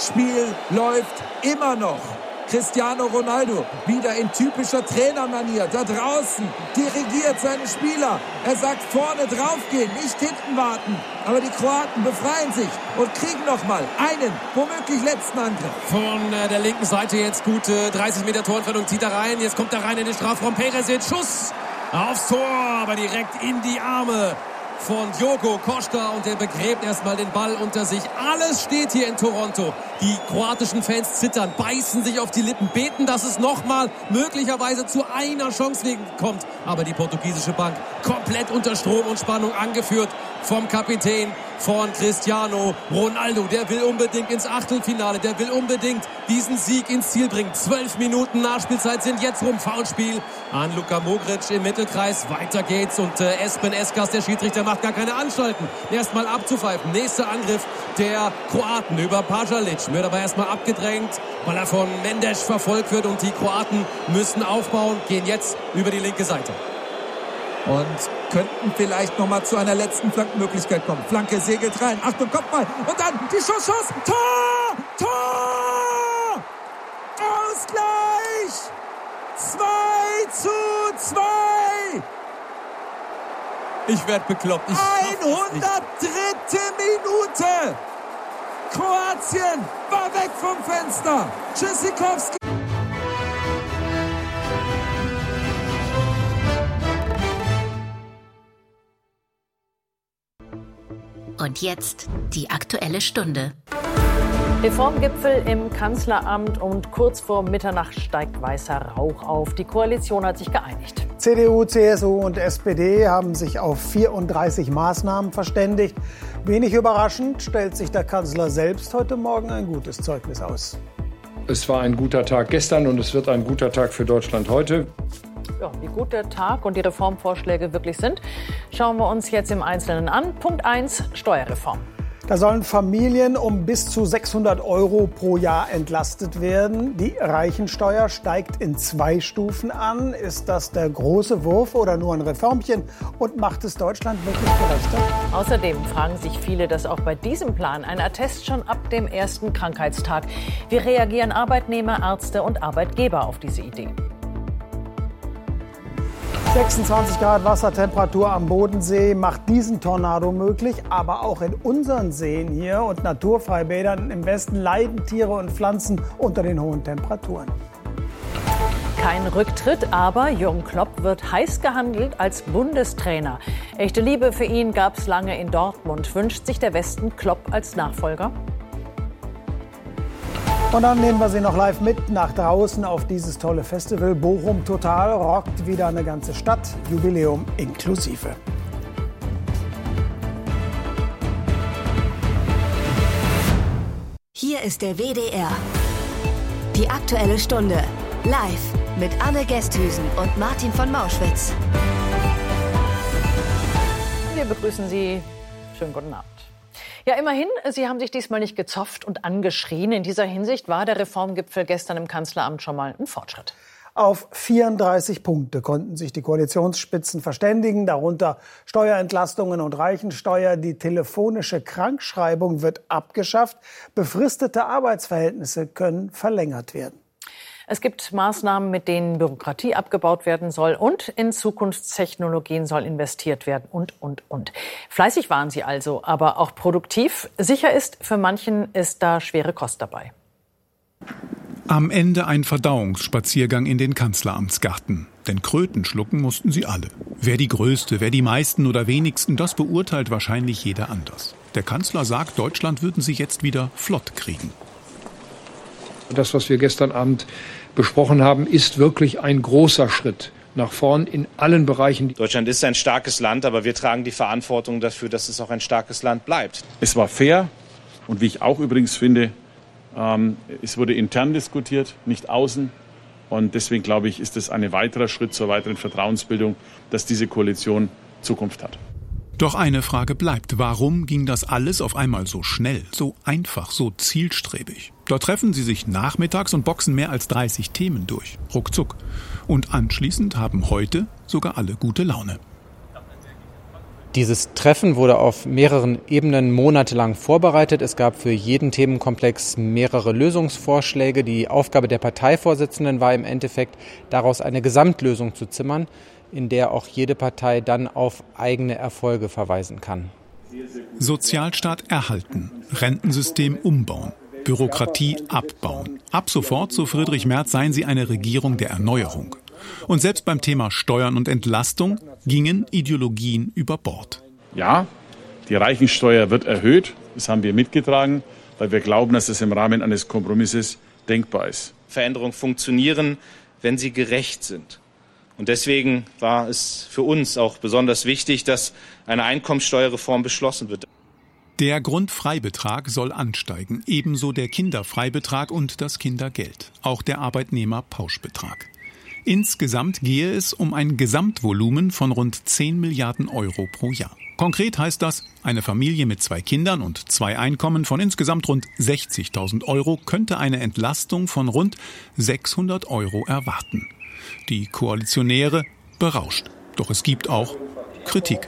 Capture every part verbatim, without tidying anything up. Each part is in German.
Spiel läuft immer noch. Cristiano Ronaldo wieder in typischer Trainermanier da draußen, dirigiert seine Spieler. Er sagt, vorne draufgehen, nicht hinten warten. Aber die Kroaten befreien sich und kriegen nochmal einen, womöglich letzten Angriff. Von äh, der linken Seite jetzt gute dreißig Meter Torentfernung, zieht er rein. Jetzt kommt er rein in den Strafraum. Peresic, Schuss aufs Tor, aber direkt in die Arme von Diogo Costa und der begräbt erstmal den Ball unter sich. Alles steht hier in Toronto. Die kroatischen Fans zittern, beißen sich auf die Lippen, beten, dass es nochmal möglicherweise zu einer Chance kommt. Aber die portugiesische Bank komplett unter Strom und Spannung, angeführt vom Kapitän von Cristiano Ronaldo. Der will unbedingt ins Achtelfinale, der will unbedingt diesen Sieg ins Ziel bringen. Zwölf Minuten Nachspielzeit sind jetzt rum. Foulspiel an Luka Modric im Mittelkreis. Weiter geht's und äh, Espen Eskas, der Schiedsrichter, macht gar keine Anstalten. Erstmal abzupfeifen. Nächster Angriff der Kroaten über Pajalic. Wird aber erstmal abgedrängt, weil er von Mendes verfolgt wird. Und die Kroaten müssen aufbauen, gehen jetzt über die linke Seite. Und könnten vielleicht noch mal zu einer letzten Flankenmöglichkeit kommen. Flanke segelt rein. Achtung, Kopfball. Und dann die Schusschance. Tor! Tor! Ausgleich! zwei zu zwei! Ich werd bekloppt. Ich hundertdritte Minute! Kroatien war weg vom Fenster. Tschüssikowski. Und jetzt die Aktuelle Stunde. Reformgipfel im Kanzleramt und kurz vor Mitternacht steigt weißer Rauch auf. Die Koalition hat sich geeinigt. C D U, C S U und S P D haben sich auf vierunddreißig Maßnahmen verständigt. Wenig überraschend stellt sich der Kanzler selbst heute Morgen ein gutes Zeugnis aus. Es war ein guter Tag gestern und es wird ein guter Tag für Deutschland heute. Ja, wie gut der Tag und die Reformvorschläge wirklich sind, schauen wir uns jetzt im Einzelnen an. Punkt eins, Steuerreform. Da sollen Familien um bis zu sechshundert Euro pro Jahr entlastet werden. Die Reichensteuer steigt in zwei Stufen an. Ist das der große Wurf oder nur ein Reformchen? Und macht es Deutschland wirklich gerechter? Außerdem fragen sich viele, dass auch bei diesem Plan ein Attest schon ab dem ersten Krankheitstag. Wie reagieren Arbeitnehmer, Ärzte und Arbeitgeber auf diese Idee? sechsundzwanzig Grad Wassertemperatur am Bodensee macht diesen Tornado möglich. Aber auch in unseren Seen hier und Naturfreibädern im Westen leiden Tiere und Pflanzen unter den hohen Temperaturen. Kein Rücktritt, aber Jürgen Klopp wird heiß gehandelt als Bundestrainer. Echte Liebe für ihn gab es lange in Dortmund. Wünscht sich der Westen Klopp als Nachfolger? Und dann nehmen wir Sie noch live mit nach draußen auf dieses tolle Festival. Bochum Total rockt wieder eine ganze Stadt, Jubiläum inklusive. Hier ist der W D R. Die Aktuelle Stunde. Live mit Anne Gesthüsen und Martin von Mauschwitz. Wir begrüßen Sie. Schönen guten Abend. Ja, immerhin, Sie haben sich diesmal nicht gezopft und angeschrien. In dieser Hinsicht war der Reformgipfel gestern im Kanzleramt schon mal ein Fortschritt. Auf vierunddreißig Punkte konnten sich die Koalitionsspitzen verständigen, darunter Steuerentlastungen und Reichensteuer. Die telefonische Krankschreibung wird abgeschafft. Befristete Arbeitsverhältnisse können verlängert werden. Es gibt Maßnahmen, mit denen Bürokratie abgebaut werden soll und in Zukunftstechnologien soll investiert werden und, und, und. Fleißig waren sie also, aber auch produktiv. Sicher ist, für manchen ist da schwere Kost dabei. Am Ende ein Verdauungsspaziergang in den Kanzleramtsgarten. Denn Kröten schlucken mussten sie alle. Wer die Größte, wer die meisten oder wenigsten, das beurteilt wahrscheinlich jeder anders. Der Kanzler sagt, Deutschland würden sie jetzt wieder flott kriegen. Das, was wir gestern Abend besprochen haben, ist wirklich ein großer Schritt nach vorn in allen Bereichen. Deutschland ist ein starkes Land, aber wir tragen die Verantwortung dafür, dass es auch ein starkes Land bleibt. Es war fair und wie ich auch übrigens finde, ähm, es wurde intern diskutiert, nicht außen. Und deswegen glaube ich, ist es ein weiterer Schritt zur weiteren Vertrauensbildung, dass diese Koalition Zukunft hat. Doch eine Frage bleibt. Warum ging das alles auf einmal so schnell, so einfach, so zielstrebig? Dort treffen sie sich nachmittags und boxen mehr als dreißig Themen durch. Ruckzuck. Und anschließend haben heute sogar alle gute Laune. Dieses Treffen wurde auf mehreren Ebenen monatelang vorbereitet. Es gab für jeden Themenkomplex mehrere Lösungsvorschläge. Die Aufgabe der Parteivorsitzenden war im Endeffekt, daraus eine Gesamtlösung zu zimmern, in der auch jede Partei dann auf eigene Erfolge verweisen kann. Sozialstaat erhalten, Rentensystem umbauen, Bürokratie abbauen. Ab sofort, so Friedrich Merz, seien sie eine Regierung der Erneuerung. Und selbst beim Thema Steuern und Entlastung gingen Ideologien über Bord. Ja, die Reichensteuer wird erhöht. Das haben wir mitgetragen, weil wir glauben, dass es im Rahmen eines Kompromisses denkbar ist. Veränderungen funktionieren, wenn sie gerecht sind. Und deswegen war es für uns auch besonders wichtig, dass eine Einkommensteuerreform beschlossen wird. Der Grundfreibetrag soll ansteigen, ebenso der Kinderfreibetrag und das Kindergeld, auch der Arbeitnehmerpauschbetrag. Insgesamt gehe es um ein Gesamtvolumen von rund zehn Milliarden Euro pro Jahr. Konkret heißt das, eine Familie mit zwei Kindern und zwei Einkommen von insgesamt rund sechzigtausend Euro könnte eine Entlastung von rund sechshundert Euro erwarten. Die Koalitionäre berauscht. Doch es gibt auch Kritik.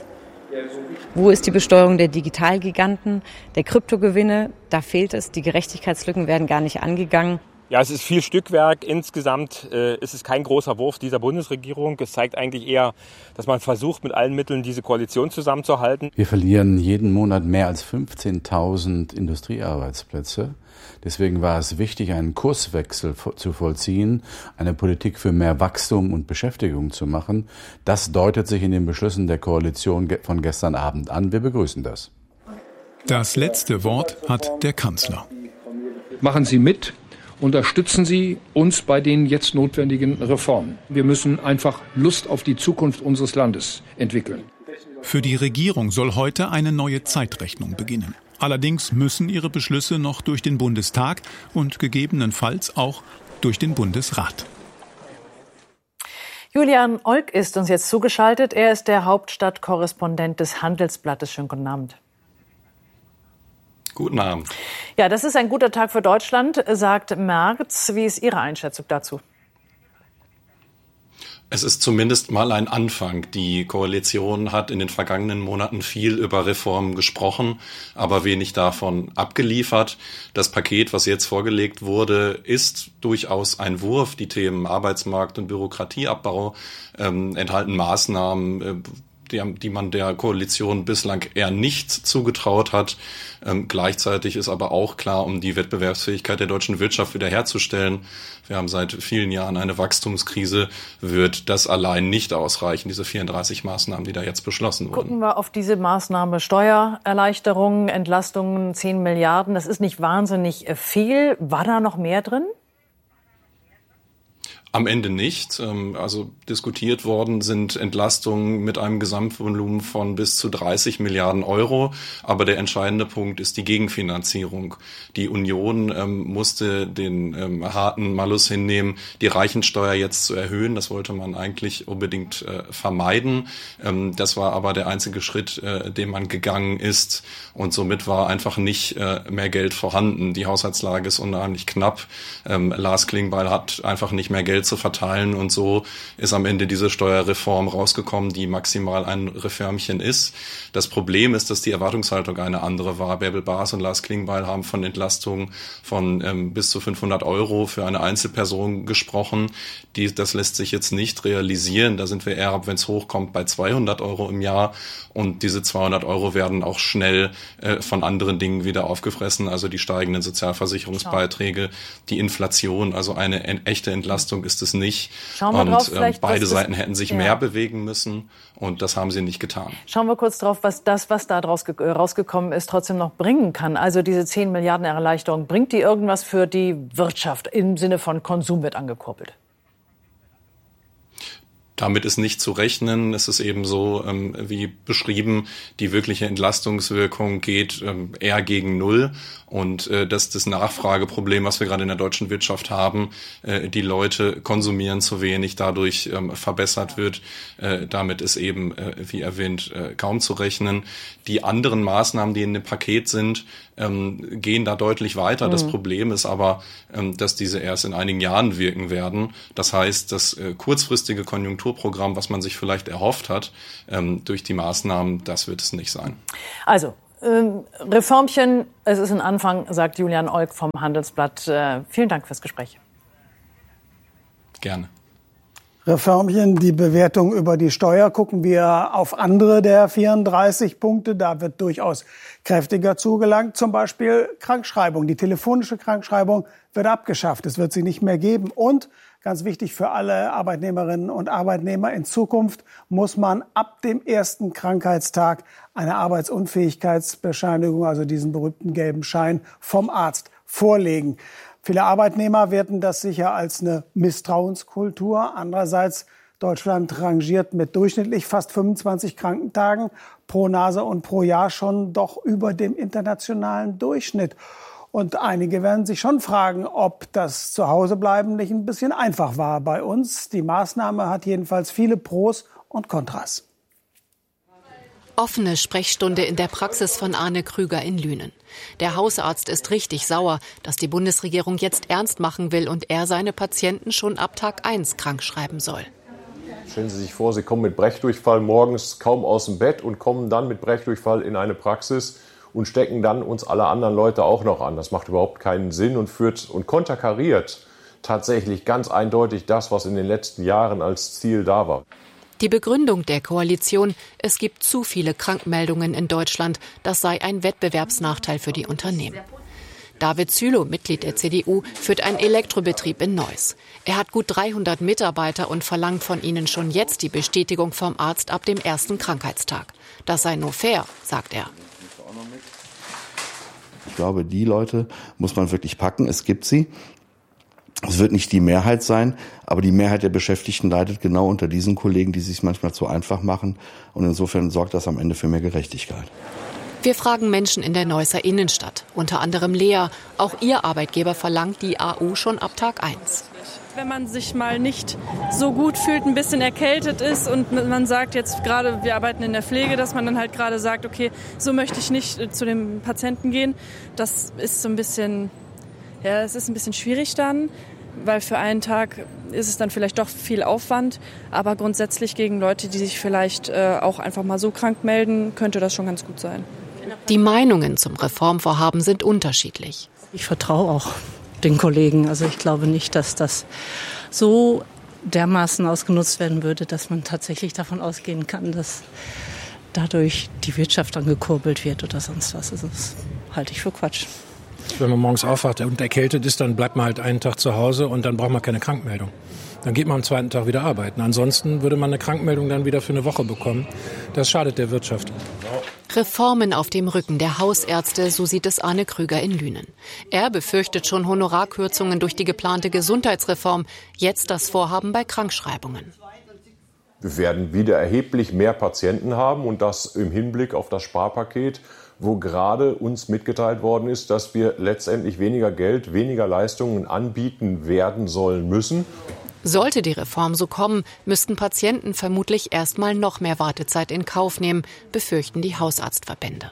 Wo ist die Besteuerung der Digitalgiganten, der Kryptogewinne? Da fehlt es. Die Gerechtigkeitslücken werden gar nicht angegangen. Ja, es ist viel Stückwerk. Insgesamt äh, ist es kein großer Wurf dieser Bundesregierung. Es zeigt eigentlich eher, dass man versucht, mit allen Mitteln diese Koalition zusammenzuhalten. Wir verlieren jeden Monat mehr als fünfzehntausend Industriearbeitsplätze. Deswegen war es wichtig, einen Kurswechsel zu vollziehen, eine Politik für mehr Wachstum und Beschäftigung zu machen. Das deutet sich in den Beschlüssen der Koalition von gestern Abend an. Wir begrüßen das. Das letzte Wort hat der Kanzler. Machen Sie mit. Unterstützen Sie uns bei den jetzt notwendigen Reformen. Wir müssen einfach Lust auf die Zukunft unseres Landes entwickeln. Für die Regierung soll heute eine neue Zeitrechnung beginnen. Allerdings müssen ihre Beschlüsse noch durch den Bundestag und gegebenenfalls auch durch den Bundesrat. Julian Olk ist uns jetzt zugeschaltet. Er ist der Hauptstadtkorrespondent des Handelsblattes. Schönen guten Abend. Guten Abend. Ja, das ist ein guter Tag für Deutschland, sagt Merz. Wie ist Ihre Einschätzung dazu? Es ist zumindest mal ein Anfang. Die Koalition hat in den vergangenen Monaten viel über Reformen gesprochen, aber wenig davon abgeliefert. Das Paket, was jetzt vorgelegt wurde, ist durchaus ein Wurf. Die Themen Arbeitsmarkt und Bürokratieabbau ähm, enthalten Maßnahmen, äh, Die, die man der Koalition bislang eher nicht zugetraut hat. Ähm, gleichzeitig ist aber auch klar, um die Wettbewerbsfähigkeit der deutschen Wirtschaft wiederherzustellen, wir haben seit vielen Jahren eine Wachstumskrise, wird das allein nicht ausreichen, diese vierunddreißig Maßnahmen, die da jetzt beschlossen wurden. Gucken wir auf diese Maßnahme Steuererleichterungen, Entlastungen, zehn Milliarden. Das ist nicht wahnsinnig viel. War da noch mehr drin? Am Ende nicht. Also diskutiert worden sind Entlastungen mit einem Gesamtvolumen von bis zu dreißig Milliarden Euro. Aber der entscheidende Punkt ist die Gegenfinanzierung. Die Union ähm, musste den ähm, harten Malus hinnehmen, die Reichensteuer jetzt zu erhöhen. Das wollte man eigentlich unbedingt äh, vermeiden. Ähm, das war aber der einzige Schritt, äh, den man gegangen ist. Und somit war einfach nicht äh, mehr Geld vorhanden. Die Haushaltslage ist unheimlich knapp. Ähm, Lars Klingbeil hat einfach nicht mehr Geld zu verteilen und so ist am Ende diese Steuerreform rausgekommen, die maximal ein Reformchen ist. Das Problem ist, dass die Erwartungshaltung eine andere war. Bärbel Baas und Lars Klingbeil haben von Entlastungen von ähm, bis zu fünfhundert Euro für eine Einzelperson gesprochen. Die, das lässt sich jetzt nicht realisieren. Da sind wir eher, wenn es hochkommt, bei zweihundert Euro im Jahr und diese zweihundert Euro werden auch schnell äh, von anderen Dingen wieder aufgefressen, also die steigenden Sozialversicherungsbeiträge, die Inflation, also eine en- echte Entlastung ist es nicht. Schauen wir und drauf, äh, beide das, Seiten hätten sich ja. mehr bewegen müssen und das haben sie nicht getan. Schauen wir kurz drauf, was das, was da draus ge- rausgekommen ist, trotzdem noch bringen kann. Also diese zehn Milliarden Erleichterung, bringt die irgendwas für die Wirtschaft im Sinne von Konsum wird angekurbelt? Damit ist nicht zu rechnen. Es ist eben so, ähm, wie beschrieben, die wirkliche Entlastungswirkung geht ähm, eher gegen Null. Und äh, dass das Nachfrageproblem, was wir gerade in der deutschen Wirtschaft haben, äh, die Leute konsumieren zu wenig, dadurch ähm, verbessert wird. Äh, damit ist eben, äh, wie erwähnt, äh, kaum zu rechnen. Die anderen Maßnahmen, die in dem Paket sind, ähm, gehen da deutlich weiter. Mhm. Das Problem ist aber, ähm, dass diese erst in einigen Jahren wirken werden. Das heißt, das äh, kurzfristige Konjunkturprogramm, was man sich vielleicht erhofft hat, ähm, durch die Maßnahmen, das wird es nicht sein. Also, ähm, Reformchen, es ist ein Anfang, sagt Julian Olk vom Handelsblatt. Äh, vielen Dank fürs Gespräch. Gerne. Reformchen, die Bewertung über die Steuer. Gucken wir auf andere der vierunddreißig Punkte. Da wird durchaus kräftiger zugelangt. Zum Beispiel Krankschreibung. Die telefonische Krankschreibung wird abgeschafft. Es wird sie nicht mehr geben. Und ganz wichtig für alle Arbeitnehmerinnen und Arbeitnehmer, in Zukunft muss man ab dem ersten Krankheitstag eine Arbeitsunfähigkeitsbescheinigung, also diesen berühmten gelben Schein, vom Arzt vorlegen. Viele Arbeitnehmer werten das sicher als eine Misstrauenskultur. Andererseits, Deutschland rangiert mit durchschnittlich fast fünfundzwanzig Krankentagen pro Nase und pro Jahr schon doch über dem internationalen Durchschnitt. Und einige werden sich schon fragen, ob das Zuhausebleiben nicht ein bisschen einfach war bei uns. Die Maßnahme hat jedenfalls viele Pros und Kontras. Offene Sprechstunde in der Praxis von Arne Krüger in Lünen. Der Hausarzt ist richtig sauer, dass die Bundesregierung jetzt ernst machen will und er seine Patienten schon ab Tag eins krankschreiben soll. Stellen Sie sich vor, Sie kommen mit Brechdurchfall morgens kaum aus dem Bett und kommen dann mit Brechdurchfall in eine Praxis und stecken dann uns alle anderen Leute auch noch an. Das macht überhaupt keinen Sinn und führt und konterkariert tatsächlich ganz eindeutig das, was in den letzten Jahren als Ziel da war. Die Begründung der Koalition, es gibt zu viele Krankmeldungen in Deutschland, das sei ein Wettbewerbsnachteil für die Unternehmen. David Zülow, Mitglied der C D U, führt einen Elektrobetrieb in Neuss. Er hat gut dreihundert Mitarbeiter und verlangt von ihnen schon jetzt die Bestätigung vom Arzt ab dem ersten Krankheitstag. Das sei nur fair, sagt er. Ich glaube, die Leute muss man wirklich packen. Es gibt sie. Es wird nicht die Mehrheit sein, aber die Mehrheit der Beschäftigten leidet genau unter diesen Kollegen, die es sich manchmal zu einfach machen. Und insofern sorgt das am Ende für mehr Gerechtigkeit. Wir fragen Menschen in der Neusser Innenstadt, unter anderem Lea. Auch ihr Arbeitgeber verlangt die A U schon ab Tag eins. Wenn man sich mal nicht so gut fühlt, ein bisschen erkältet ist und man sagt jetzt gerade, wir arbeiten in der Pflege, dass man dann halt gerade sagt, okay, so möchte ich nicht zu dem Patienten gehen. Das ist so ein bisschen, ja, es ist ein bisschen schwierig dann, weil für einen Tag ist es dann vielleicht doch viel Aufwand. Aber grundsätzlich gegen Leute, die sich vielleicht äh, auch einfach mal so krank melden, könnte das schon ganz gut sein. Die Meinungen zum Reformvorhaben sind unterschiedlich. Ich vertraue auch den Kollegen. Also ich glaube nicht, dass das so dermaßen ausgenutzt werden würde, dass man tatsächlich davon ausgehen kann, dass dadurch die Wirtschaft angekurbelt wird oder sonst was. Also das halte ich für Quatsch. Wenn man morgens aufwacht und erkältet ist, dann bleibt man halt einen Tag zu Hause und dann braucht man keine Krankmeldung. Dann geht man am zweiten Tag wieder arbeiten. Ansonsten würde man eine Krankmeldung dann wieder für eine Woche bekommen. Das schadet der Wirtschaft. Reformen auf dem Rücken der Hausärzte, so sieht es Arne Krüger in Lünen. Er befürchtet schon Honorarkürzungen durch die geplante Gesundheitsreform. Jetzt das Vorhaben bei Krankschreibungen. Wir werden wieder erheblich mehr Patienten haben und das im Hinblick auf das Sparpaket, wo gerade uns mitgeteilt worden ist, dass wir letztendlich weniger Geld, weniger Leistungen anbieten werden sollen müssen. Sollte die Reform so kommen, müssten Patienten vermutlich erst mal noch mehr Wartezeit in Kauf nehmen, befürchten die Hausarztverbände.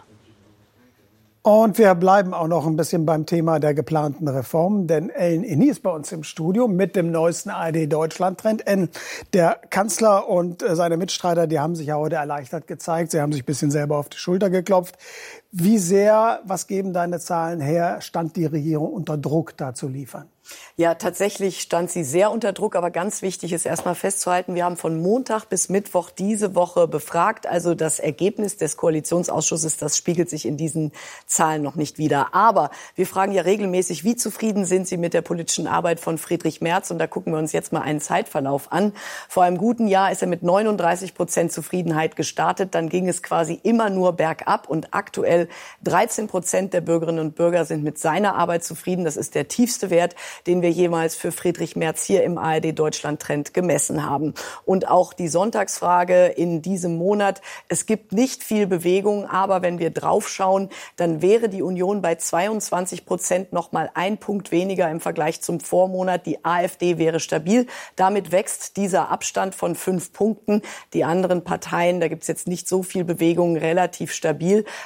Und wir bleiben auch noch ein bisschen beim Thema der geplanten Reform, denn Ellen Inni ist bei uns im Studio mit dem neuesten A R D-Deutschland-Trend. Ellen, der Kanzler und seine Mitstreiter, die haben sich ja heute erleichtert gezeigt. Sie haben sich ein bisschen selber auf die Schulter geklopft. Wie sehr, was geben deine Zahlen her, stand die Regierung unter Druck, da zu liefern? Ja, tatsächlich stand sie sehr unter Druck. Aber ganz wichtig ist erstmal festzuhalten, wir haben von Montag bis Mittwoch diese Woche befragt. Also das Ergebnis des Koalitionsausschusses, das spiegelt sich in diesen Zahlen noch nicht wider. Aber wir fragen ja regelmäßig, wie zufrieden sind Sie mit der politischen Arbeit von Friedrich Merz? Und da gucken wir uns jetzt mal einen Zeitverlauf an. Vor einem guten Jahr ist er mit neununddreißig Prozent Zufriedenheit gestartet. Dann ging es quasi immer nur bergab. Und aktuell dreizehn Prozent der Bürgerinnen und Bürger sind mit seiner Arbeit zufrieden. Das ist der tiefste Wert, den wir jemals für Friedrich Merz hier im A R D-Deutschland-Trend gemessen haben. Und auch die Sonntagsfrage in diesem Monat. Es gibt nicht viel Bewegung, aber wenn wir draufschauen, dann wäre die Union bei zweiundzwanzig Prozent noch mal ein Punkt weniger im Vergleich zum Vormonat. Die AfD wäre stabil. Damit wächst dieser Abstand von fünf Punkten. Die anderen Parteien, da gibt es jetzt nicht so viel Bewegung, relativ stabil. Aber in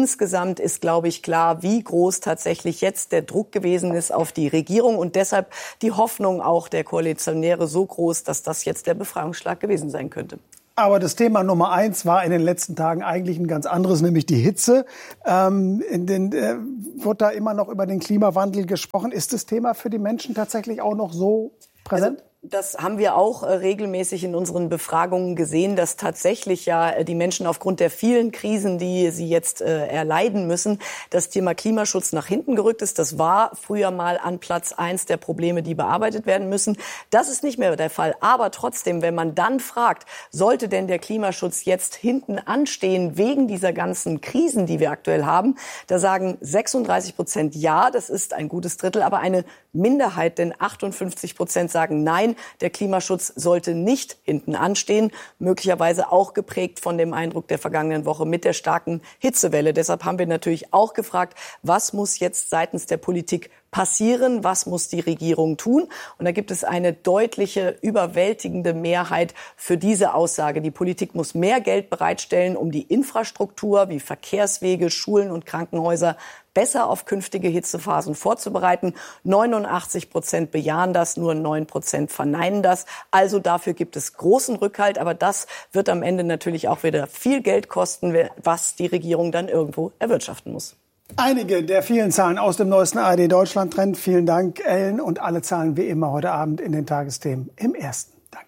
insgesamt ist, glaube ich, klar, wie groß tatsächlich jetzt der Druck gewesen ist auf die Regierung und deshalb die Hoffnung auch der Koalitionäre so groß, dass das jetzt der Befreiungsschlag gewesen sein könnte. Aber das Thema Nummer eins war in den letzten Tagen eigentlich ein ganz anderes, nämlich die Hitze. Ähm, in den, äh, wird da immer noch über den Klimawandel gesprochen. Ist das Thema für die Menschen tatsächlich auch noch so präsent? Also das haben wir auch äh, regelmäßig in unseren Befragungen gesehen, dass tatsächlich ja äh, die Menschen aufgrund der vielen Krisen, die sie jetzt äh, erleiden müssen, das Thema Klimaschutz nach hinten gerückt ist. Das war früher mal an Platz eins der Probleme, die bearbeitet werden müssen. Das ist nicht mehr der Fall. Aber trotzdem, wenn man dann fragt, sollte denn der Klimaschutz jetzt hinten anstehen wegen dieser ganzen Krisen, die wir aktuell haben, da sagen sechsunddreißig Prozent ja, das ist ein gutes Drittel, aber eine Minderheit, denn achtundfünfzig Prozent sagen nein, der Klimaschutz sollte nicht hinten anstehen, möglicherweise auch geprägt von dem Eindruck der vergangenen Woche mit der starken Hitzewelle. Deshalb haben wir natürlich auch gefragt, was muss jetzt seitens der Politik passieren, was muss die Regierung tun? Und da gibt es eine deutliche, überwältigende Mehrheit für diese Aussage. Die Politik muss mehr Geld bereitstellen, um die Infrastruktur wie Verkehrswege, Schulen und Krankenhäuser besser auf künftige Hitzephasen vorzubereiten. neunundachtzig Prozent bejahen das, nur neun Prozent verneinen das. Also dafür gibt es großen Rückhalt. Aber das wird am Ende natürlich auch wieder viel Geld kosten, was die Regierung dann irgendwo erwirtschaften muss. Einige der vielen Zahlen aus dem neuesten A R D-Deutschland-Trend. Vielen Dank, Ellen. Und alle Zahlen wie immer heute Abend in den Tagesthemen im Ersten. Danke.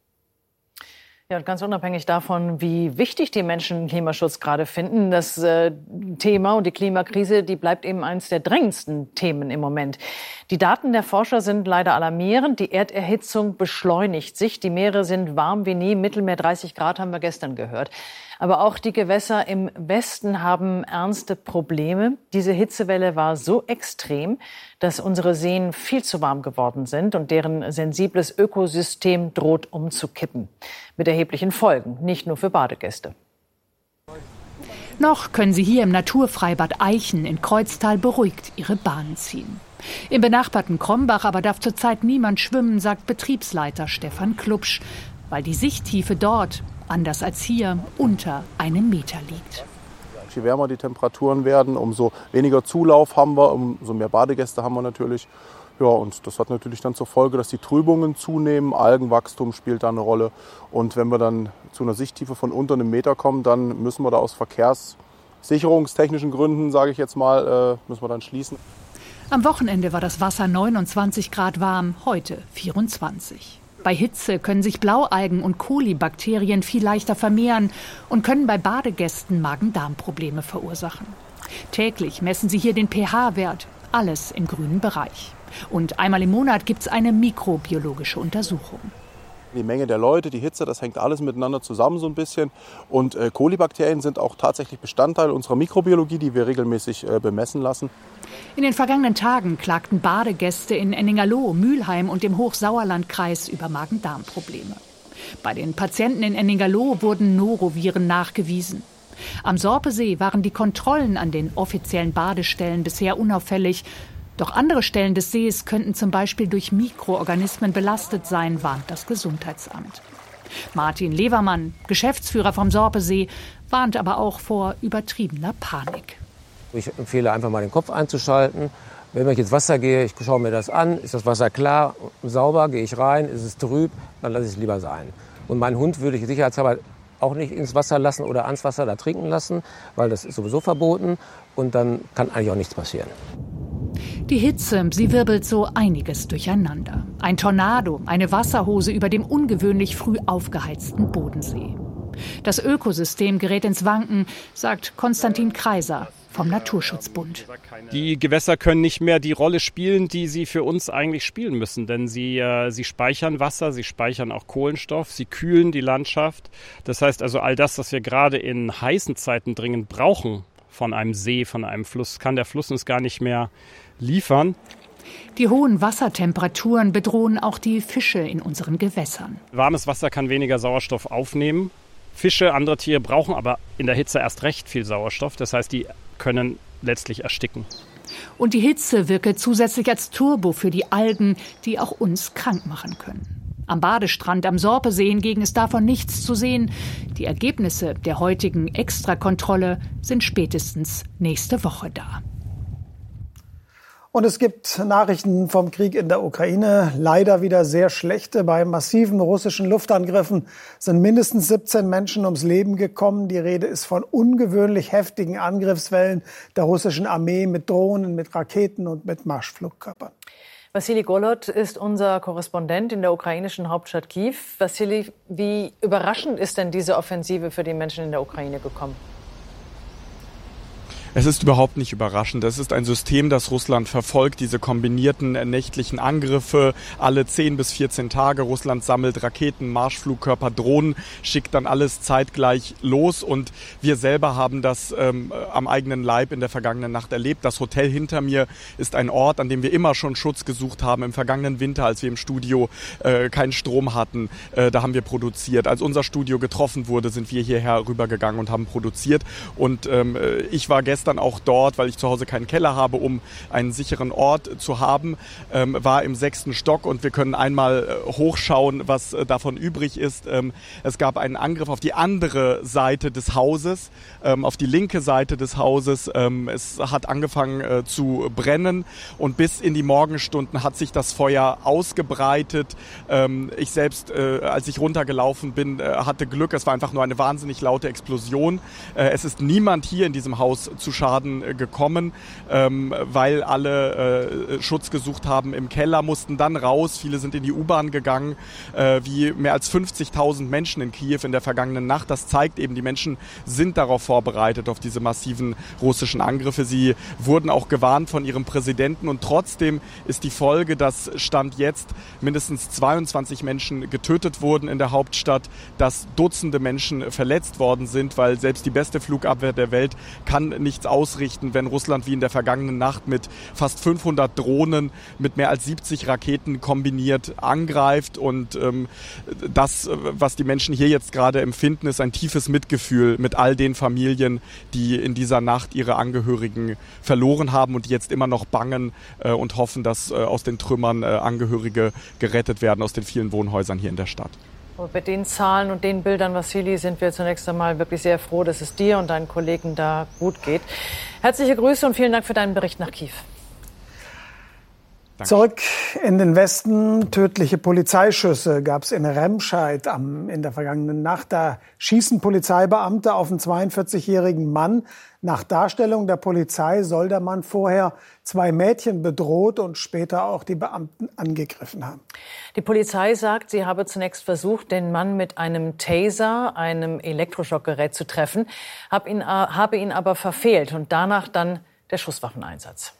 Ja, und ganz unabhängig davon, wie wichtig die Menschen Klimaschutz gerade finden, das äh, Thema und die Klimakrise, die bleibt eben eines der drängendsten Themen im Moment. Die Daten der Forscher sind leider alarmierend. Die Erderhitzung beschleunigt sich. Die Meere sind warm wie nie. Mittelmeer dreißig Grad haben wir gestern gehört. Aber auch die Gewässer im Westen haben ernste Probleme. Diese Hitzewelle war so extrem, dass unsere Seen viel zu warm geworden sind und deren sensibles Ökosystem droht umzukippen. Mit erheblichen Folgen, nicht nur für Badegäste. Noch können Sie hier im Naturfreibad Eichen in Kreuztal beruhigt Ihre Bahnen ziehen. Im benachbarten Krombach aber darf zurzeit niemand schwimmen, sagt Betriebsleiter Stefan Klubsch, weil die Sichttiefe dort, anders als hier, unter einem Meter liegt. Je wärmer die Temperaturen werden, umso weniger Zulauf haben wir, umso mehr Badegäste haben wir natürlich. Ja, und das hat natürlich dann zur Folge, dass die Trübungen zunehmen, Algenwachstum spielt da eine Rolle. Und wenn wir dann zu einer Sichttiefe von unter einem Meter kommen, dann müssen wir da aus verkehrssicherungstechnischen Gründen, sage ich jetzt mal, äh, müssen wir dann schließen. Am Wochenende war das Wasser neunundzwanzig Grad warm, heute vierundzwanzig. Bei Hitze können sich Blaualgen und Kolibakterien viel leichter vermehren und können bei Badegästen Magen-Darm-Probleme verursachen. Täglich messen sie hier den pH-Wert, alles im grünen Bereich. Und einmal im Monat gibt es eine mikrobiologische Untersuchung. Die Menge der Leute, die Hitze, das hängt alles miteinander zusammen so ein bisschen. Und äh, Kolibakterien sind auch tatsächlich Bestandteil unserer Mikrobiologie, die wir regelmäßig äh, bemessen lassen. In den vergangenen Tagen klagten Badegäste in Enningerloh, Mülheim und dem Hochsauerlandkreis über Magen-Darm-Probleme. Bei den Patienten in Enningerloh wurden Noroviren nachgewiesen. Am Sorpesee waren die Kontrollen an den offiziellen Badestellen bisher unauffällig. Doch andere Stellen des Sees könnten zum Beispiel durch Mikroorganismen belastet sein, warnt das Gesundheitsamt. Martin Levermann, Geschäftsführer vom Sorpesee, warnt aber auch vor übertriebener Panik. Ich empfehle einfach mal den Kopf einzuschalten. Wenn ich ins Wasser gehe, ich schaue mir das an, ist das Wasser klar und sauber, gehe ich rein, ist es trüb, dann lasse ich es lieber sein. Und meinen Hund würde ich sicherheitshalber auch nicht ins Wasser lassen oder ans Wasser da trinken lassen, weil das ist sowieso verboten und dann kann eigentlich auch nichts passieren. Die Hitze, sie wirbelt so einiges durcheinander. Ein Tornado, eine Wasserhose über dem ungewöhnlich früh aufgeheizten Bodensee. Das Ökosystem gerät ins Wanken, sagt Konstantin Kreiser vom Naturschutzbund. Die Gewässer können nicht mehr die Rolle spielen, die sie für uns eigentlich spielen müssen. Denn sie, äh, sie speichern Wasser, sie speichern auch Kohlenstoff, sie kühlen die Landschaft. Das heißt also, all das, was wir gerade in heißen Zeiten dringend brauchen von einem See, von einem Fluss, kann der Fluss uns gar nicht mehr liefern. Die hohen Wassertemperaturen bedrohen auch die Fische in unseren Gewässern. Warmes Wasser kann weniger Sauerstoff aufnehmen. Fische, andere Tiere brauchen aber in der Hitze erst recht viel Sauerstoff. Das heißt, die können letztlich ersticken. Und die Hitze wirke zusätzlich als Turbo für die Algen, die auch uns krank machen können. Am Badestrand am Sorpesee hingegen ist davon nichts zu sehen. Die Ergebnisse der heutigen Extrakontrolle sind spätestens nächste Woche da. Und es gibt Nachrichten vom Krieg in der Ukraine, leider wieder sehr schlechte. Bei massiven russischen Luftangriffen sind mindestens siebzehn Menschen ums Leben gekommen. Die Rede ist von ungewöhnlich heftigen Angriffswellen der russischen Armee mit Drohnen, mit Raketen und mit Marschflugkörpern. Wassili Golod ist unser Korrespondent in der ukrainischen Hauptstadt Kiew. Wassili, wie überraschend ist denn diese Offensive für die Menschen in der Ukraine gekommen? Es ist überhaupt nicht überraschend. Es ist ein System, das Russland verfolgt, diese kombinierten nächtlichen Angriffe alle zehn bis vierzehn Tage. Russland sammelt Raketen, Marschflugkörper, Drohnen, schickt dann alles zeitgleich los. Und wir selber haben das ähm, am eigenen Leib in der vergangenen Nacht erlebt. Das Hotel hinter mir ist ein Ort, an dem wir immer schon Schutz gesucht haben. Im vergangenen Winter, als wir im Studio äh, keinen Strom hatten, äh, da haben wir produziert. Als unser Studio getroffen wurde, sind wir hierher rübergegangen und haben produziert. Und ähm, ich war gestern dann auch dort, weil ich zu Hause keinen Keller habe, um einen sicheren Ort zu haben, ähm, war im sechsten Stock und wir können einmal äh, hochschauen, was äh, davon übrig ist. Ähm, es gab einen Angriff auf die andere Seite des Hauses, ähm, auf die linke Seite des Hauses. Ähm, es hat angefangen äh, zu brennen und bis in die Morgenstunden hat sich das Feuer ausgebreitet. Ähm, ich selbst, äh, als ich runtergelaufen bin, äh, hatte Glück. Es war einfach nur eine wahnsinnig laute Explosion. Äh, es ist niemand hier in diesem Haus zu Schaden gekommen, ähm, weil alle äh, Schutz gesucht haben im Keller, mussten dann raus. Viele sind in die U-Bahn gegangen, äh, wie mehr als fünfzigtausend Menschen in Kiew in der vergangenen Nacht. Das zeigt eben, die Menschen sind darauf vorbereitet, auf diese massiven russischen Angriffe. Sie wurden auch gewarnt von ihrem Präsidenten und trotzdem ist die Folge, dass Stand jetzt mindestens zweiundzwanzig Menschen getötet wurden in der Hauptstadt, dass Dutzende Menschen verletzt worden sind, weil selbst die beste Flugabwehr der Welt kann nichts ausrichten, wenn Russland wie in der vergangenen Nacht mit fast fünfhundert Drohnen, mit mehr als siebzig Raketen kombiniert angreift. Und ähm, das, was die Menschen hier jetzt gerade empfinden, ist ein tiefes Mitgefühl mit all den Familien, die in dieser Nacht ihre Angehörigen verloren haben und die jetzt immer noch bangen äh, und hoffen, dass äh, aus den Trümmern äh, Angehörige gerettet werden aus den vielen Wohnhäusern hier in der Stadt. Und mit den Zahlen und den Bildern, Wassili, sind wir zunächst einmal wirklich sehr froh, dass es dir und deinen Kollegen da gut geht. Herzliche Grüße und vielen Dank für deinen Bericht nach Kiew. Danke. Zurück in den Westen. Tödliche Polizeischüsse gab es in Remscheid am, in der vergangenen Nacht. Da schießen Polizeibeamte auf einen zweiundvierzigjährigen Mann. Nach Darstellung der Polizei soll der Mann vorher zwei Mädchen bedroht und später auch die Beamten angegriffen haben. Die Polizei sagt, sie habe zunächst versucht, den Mann mit einem Taser, einem Elektroschockgerät zu treffen, habe ihn, habe ihn aber verfehlt und danach dann der Schusswaffeneinsatz.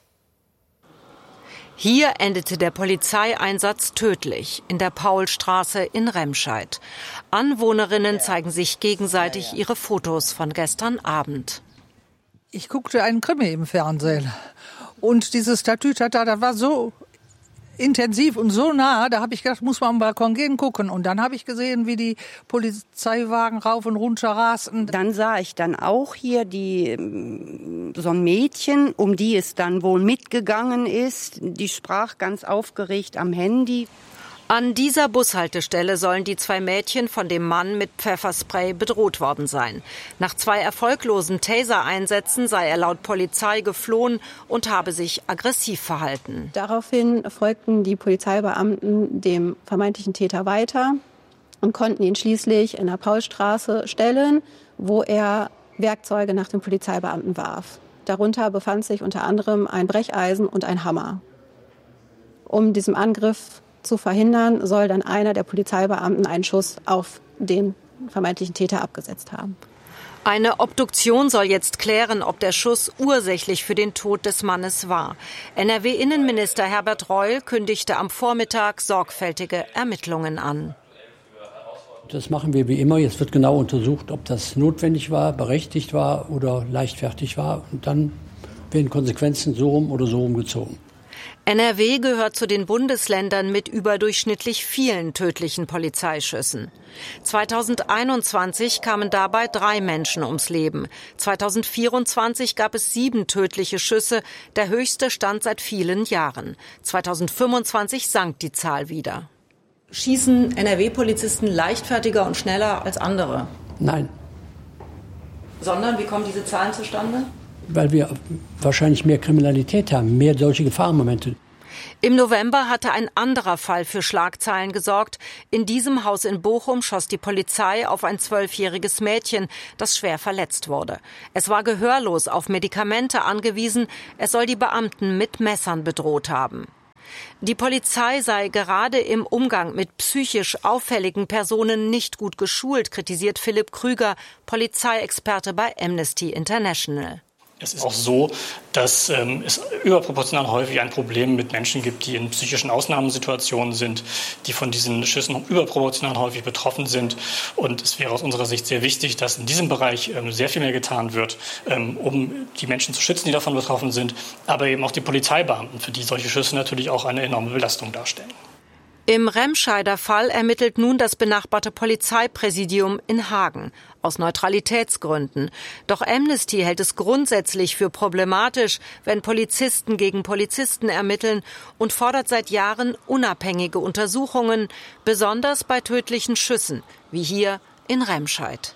Hier endete der Polizeieinsatz tödlich in der Paulstraße in Remscheid. Anwohnerinnen zeigen sich gegenseitig ihre Fotos von gestern Abend. Ich guckte einen Krimi im Fernsehen und dieses Tatütata, das war so intensiv und so nah, da habe ich gedacht, muss man am Balkon gehen gucken. Und dann habe ich gesehen, wie die Polizeiwagen rauf und runter rasten. Dann sah ich dann auch hier die, so ein Mädchen, um die es dann wohl mitgegangen ist. Die sprach ganz aufgeregt am Handy. An dieser Bushaltestelle sollen die zwei Mädchen von dem Mann mit Pfefferspray bedroht worden sein. Nach zwei erfolglosen Taser-Einsätzen sei er laut Polizei geflohen und habe sich aggressiv verhalten. Daraufhin folgten die Polizeibeamten dem vermeintlichen Täter weiter und konnten ihn schließlich in der Paulstraße stellen, wo er Werkzeuge nach den Polizeibeamten warf. Darunter befand sich unter anderem ein Brecheisen und ein Hammer. Um diesem Angriff zu verhindern, soll dann einer der Polizeibeamten einen Schuss auf den vermeintlichen Täter abgesetzt haben. Eine Obduktion soll jetzt klären, ob der Schuss ursächlich für den Tod des Mannes war. N R W-Innenminister Herbert Reul kündigte am Vormittag sorgfältige Ermittlungen an. Das machen wir wie immer. Jetzt wird genau untersucht, ob das notwendig war, berechtigt war oder leichtfertig war. Und dann werden Konsequenzen so rum oder so rum gezogen. N R W gehört zu den Bundesländern mit überdurchschnittlich vielen tödlichen Polizeischüssen. zweitausendeinundzwanzig kamen dabei drei Menschen ums Leben. zweitausendvierundzwanzig gab es sieben tödliche Schüsse, der höchste Stand seit vielen Jahren. zweitausendfünfundzwanzig sank die Zahl wieder. Schießen N R W-Polizisten leichtfertiger und schneller als andere? Nein. Sondern, wie kommen diese Zahlen zustande? Weil wir wahrscheinlich mehr Kriminalität haben, mehr solche Gefahrenmomente. Im November hatte ein anderer Fall für Schlagzeilen gesorgt. In diesem Haus in Bochum schoss die Polizei auf ein zwölfjähriges Mädchen, das schwer verletzt wurde. Es war gehörlos, auf Medikamente angewiesen. Es soll die Beamten mit Messern bedroht haben. Die Polizei sei gerade im Umgang mit psychisch auffälligen Personen nicht gut geschult, kritisiert Philipp Krüger, Polizeiexperte bei Amnesty International. Es ist auch so, dass ähm, es überproportional häufig ein Problem mit Menschen gibt, die in psychischen Ausnahmesituationen sind, die von diesen Schüssen überproportional häufig betroffen sind. Und es wäre aus unserer Sicht sehr wichtig, dass in diesem Bereich ähm, sehr viel mehr getan wird, ähm, um die Menschen zu schützen, die davon betroffen sind, aber eben auch die Polizeibeamten, für die solche Schüsse natürlich auch eine enorme Belastung darstellen. Im Remscheider Fall ermittelt nun das benachbarte Polizeipräsidium in Hagen aus Neutralitätsgründen. Doch Amnesty hält es grundsätzlich für problematisch, wenn Polizisten gegen Polizisten ermitteln und fordert seit Jahren unabhängige Untersuchungen, besonders bei tödlichen Schüssen, wie hier in Remscheid.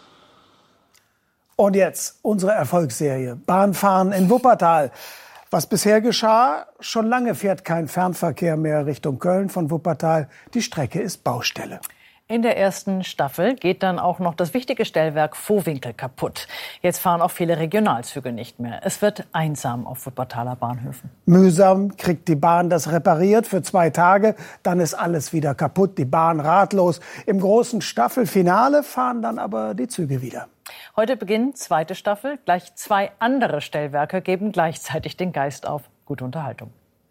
Und jetzt unsere Erfolgsserie. Bahnfahren in Wuppertal. Was bisher geschah, schon lange fährt kein Fernverkehr mehr Richtung Köln von Wuppertal. Die Strecke ist Baustelle. In der ersten Staffel geht dann auch noch das wichtige Stellwerk Vohwinkel kaputt. Jetzt fahren auch viele Regionalzüge nicht mehr. Es wird einsam auf Wuppertaler Bahnhöfen. Mühsam kriegt die Bahn das repariert für zwei Tage. Dann ist alles wieder kaputt, die Bahn ratlos. Im großen Staffelfinale fahren dann aber die Züge wieder. Heute beginnt zweite Staffel. Gleich zwei andere Stellwerke geben gleichzeitig den Geist auf. Gute Unterhaltung.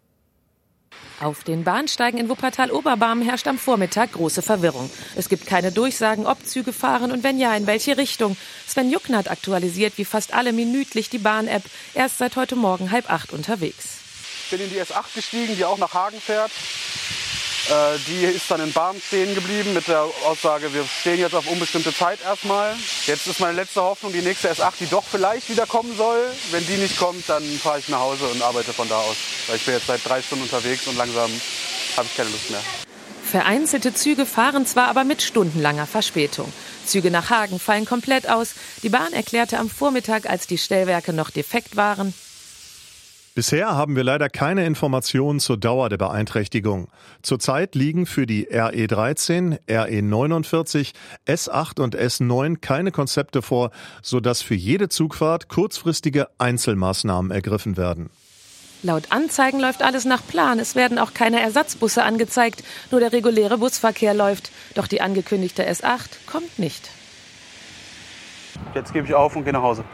Auf den Bahnsteigen in Wuppertal-Oberbarmen herrscht am Vormittag große Verwirrung. Es gibt keine Durchsagen, ob Züge fahren und wenn ja, in welche Richtung. Sven Jucknert aktualisiert wie fast alle minütlich die Bahn-App. Er ist seit heute Morgen halb acht unterwegs. Ich bin in die S acht gestiegen, die auch nach Hagen fährt. Äh, die ist dann in Barmen stehen geblieben mit der Aussage, wir stehen jetzt auf unbestimmte Zeit erstmal. Jetzt ist meine letzte Hoffnung, die nächste S acht, die doch vielleicht wieder kommen soll. Wenn die nicht kommt, dann fahre ich nach Hause und arbeite von da aus. Weil ich bin jetzt seit drei Stunden unterwegs und langsam habe ich keine Lust mehr. Vereinzelte Züge fahren zwar, aber mit stundenlanger Verspätung. Züge nach Hagen fallen komplett aus. Die Bahn erklärte am Vormittag, als die Stellwerke noch defekt waren: Bisher haben wir leider keine Informationen zur Dauer der Beeinträchtigung. Zurzeit liegen für die R E dreizehn, R E neunundvierzig, S acht und S neun keine Konzepte vor, sodass für jede Zugfahrt kurzfristige Einzelmaßnahmen ergriffen werden. Laut Anzeigen läuft alles nach Plan. Es werden auch keine Ersatzbusse angezeigt. Nur der reguläre Busverkehr läuft. Doch die angekündigte S acht kommt nicht. Jetzt gebe ich auf und gehe nach Hause.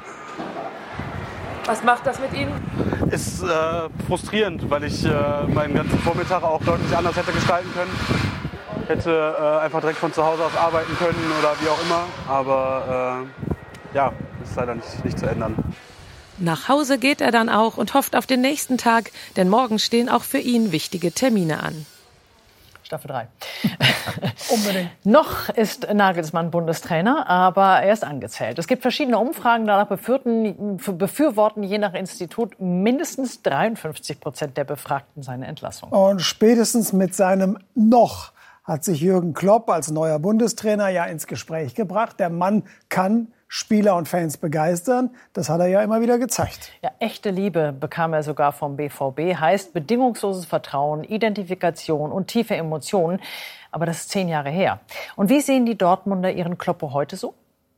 Was macht das mit Ihnen? Ist äh, frustrierend, weil ich äh, meinen ganzen Vormittag auch deutlich anders hätte gestalten können. Hätte äh, einfach direkt von zu Hause aus arbeiten können oder wie auch immer. Aber äh, ja, ist leider nicht, nicht zu ändern. Nach Hause geht er dann auch und hofft auf den nächsten Tag, denn morgen stehen auch für ihn wichtige Termine an. Staffel drei. Unbedingt. Noch ist Nagelsmann Bundestrainer, aber er ist angezählt. Es gibt verschiedene Umfragen, danach befürworten je nach Institut mindestens dreiundfünfzig Prozent der Befragten seine Entlassung. Und spätestens mit seinem Noch hat sich Jürgen Klopp als neuer Bundestrainer ja ins Gespräch gebracht. Der Mann kann Spieler und Fans begeistern. Das hat er ja immer wieder gezeigt. Ja, echte Liebe bekam er sogar vom B V B. Heißt bedingungsloses Vertrauen, Identifikation und tiefe Emotionen. Aber das ist zehn Jahre her. Und wie sehen die Dortmunder ihren Kloppo heute so?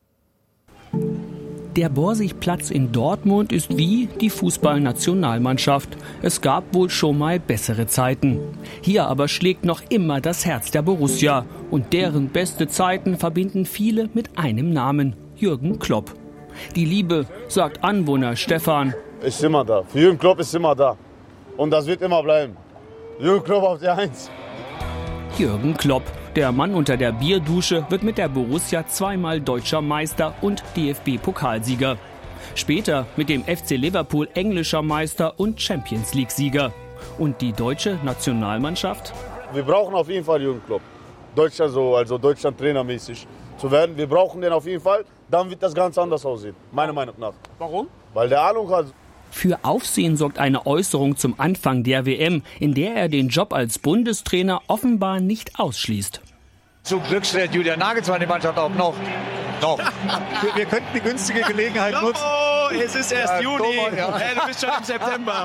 Der Borsigplatz in Dortmund ist wie die Fußballnationalmannschaft. Es gab wohl schon mal bessere Zeiten. Hier aber schlägt noch immer das Herz der Borussia. Und deren beste Zeiten verbinden viele mit einem Namen: Jürgen Klopp. Die Liebe, sagt Anwohner Stefan, ist immer da. Für Jürgen Klopp ist immer da. Und das wird immer bleiben. Jürgen Klopp auf der Eins. Jürgen Klopp, der Mann unter der Bierdusche, wird mit der Borussia zweimal deutscher Meister und D F B-Pokalsieger. Später mit dem F C Liverpool englischer Meister und Champions-League-Sieger. Und die deutsche Nationalmannschaft? Wir brauchen auf jeden Fall Jürgen Klopp. Deutschland so, also Deutschland trainermäßig zu werden. Wir brauchen den auf jeden Fall. Dann wird das ganz anders aussehen, meiner Meinung nach. Warum? Weil der Ahnung hat. Für Aufsehen sorgt eine Äußerung zum Anfang der W M, in der er den Job als Bundestrainer offenbar nicht ausschließt. Zum Glück stellt Julian Nagelsmann die Mannschaft auch noch. noch. Wir, wir könnten die günstige Gelegenheit nutzen. Oh, es ist erst ja, Juni. Mal, ja. Hey, du bist schon im September.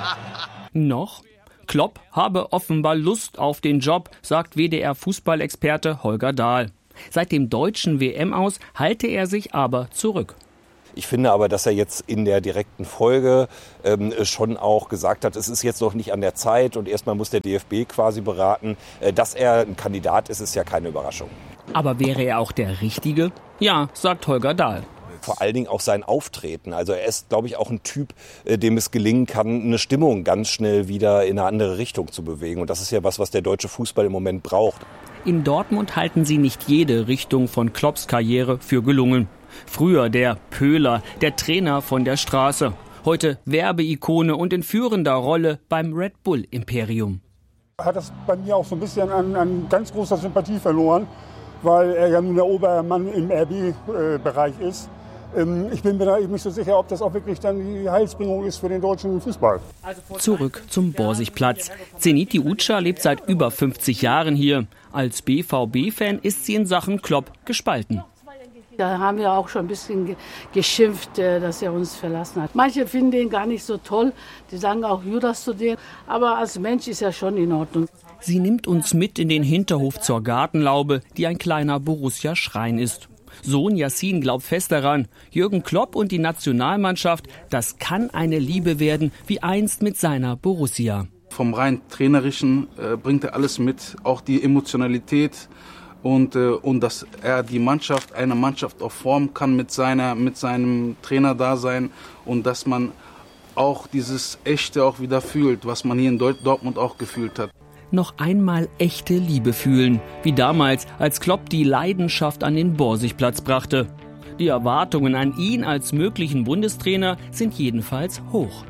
Noch? Klopp habe offenbar Lust auf den Job, sagt W D R-Fußballexperte Holger Dahl. Seit dem deutschen W M-Aus halte er sich aber zurück. Ich finde aber, dass er jetzt in der direkten Folge ähm, schon auch gesagt hat, es ist jetzt noch nicht an der Zeit und erstmal muss der D F B quasi beraten. Äh, dass er ein Kandidat ist, ist ja keine Überraschung. Aber wäre er auch der Richtige? Ja, sagt Holger Dahl. Vor allen Dingen auch sein Auftreten. Also er ist, glaube ich, auch ein Typ, äh, dem es gelingen kann, eine Stimmung ganz schnell wieder in eine andere Richtung zu bewegen. Und das ist ja was, was der deutsche Fußball im Moment braucht. In Dortmund halten sie nicht jede Richtung von Klopps Karriere für gelungen. Früher der Pöhler, der Trainer von der Straße. Heute Werbeikone und in führender Rolle beim Red Bull Imperium. Hat das bei mir auch so ein bisschen an, an ganz großer Sympathie verloren, weil er ja nun der Obermann im R B-Bereich ist. Ich bin mir da eben nicht so sicher, ob das auch wirklich dann die Heilsbringung ist für den deutschen Fußball. Zurück zum Borsigplatz. Zeniti Uca lebt seit über fünfzig Jahren hier. Als B V B-Fan ist sie in Sachen Klopp gespalten. Da haben wir auch schon ein bisschen geschimpft, dass er uns verlassen hat. Manche finden ihn gar nicht so toll. Die sagen auch Judas zu dir. Aber als Mensch ist er schon in Ordnung. Sie nimmt uns mit in den Hinterhof zur Gartenlaube, die ein kleiner Borussia-Schrein ist. Sohn Yassin glaubt fest daran, Jürgen Klopp und die Nationalmannschaft, das kann eine Liebe werden, wie einst mit seiner Borussia. Vom rein Trainerischen äh, bringt er alles mit, auch die Emotionalität. Und, äh, und dass er die Mannschaft, eine Mannschaft auch formen kann mit seiner, mit seinem Trainerdasein und dass man auch dieses Echte auch wieder fühlt, was man hier in Dortmund auch gefühlt hat. Noch einmal echte Liebe fühlen, wie damals, als Klopp die Leidenschaft an den Borsigplatz brachte. Die Erwartungen an ihn als möglichen Bundestrainer sind jedenfalls hoch.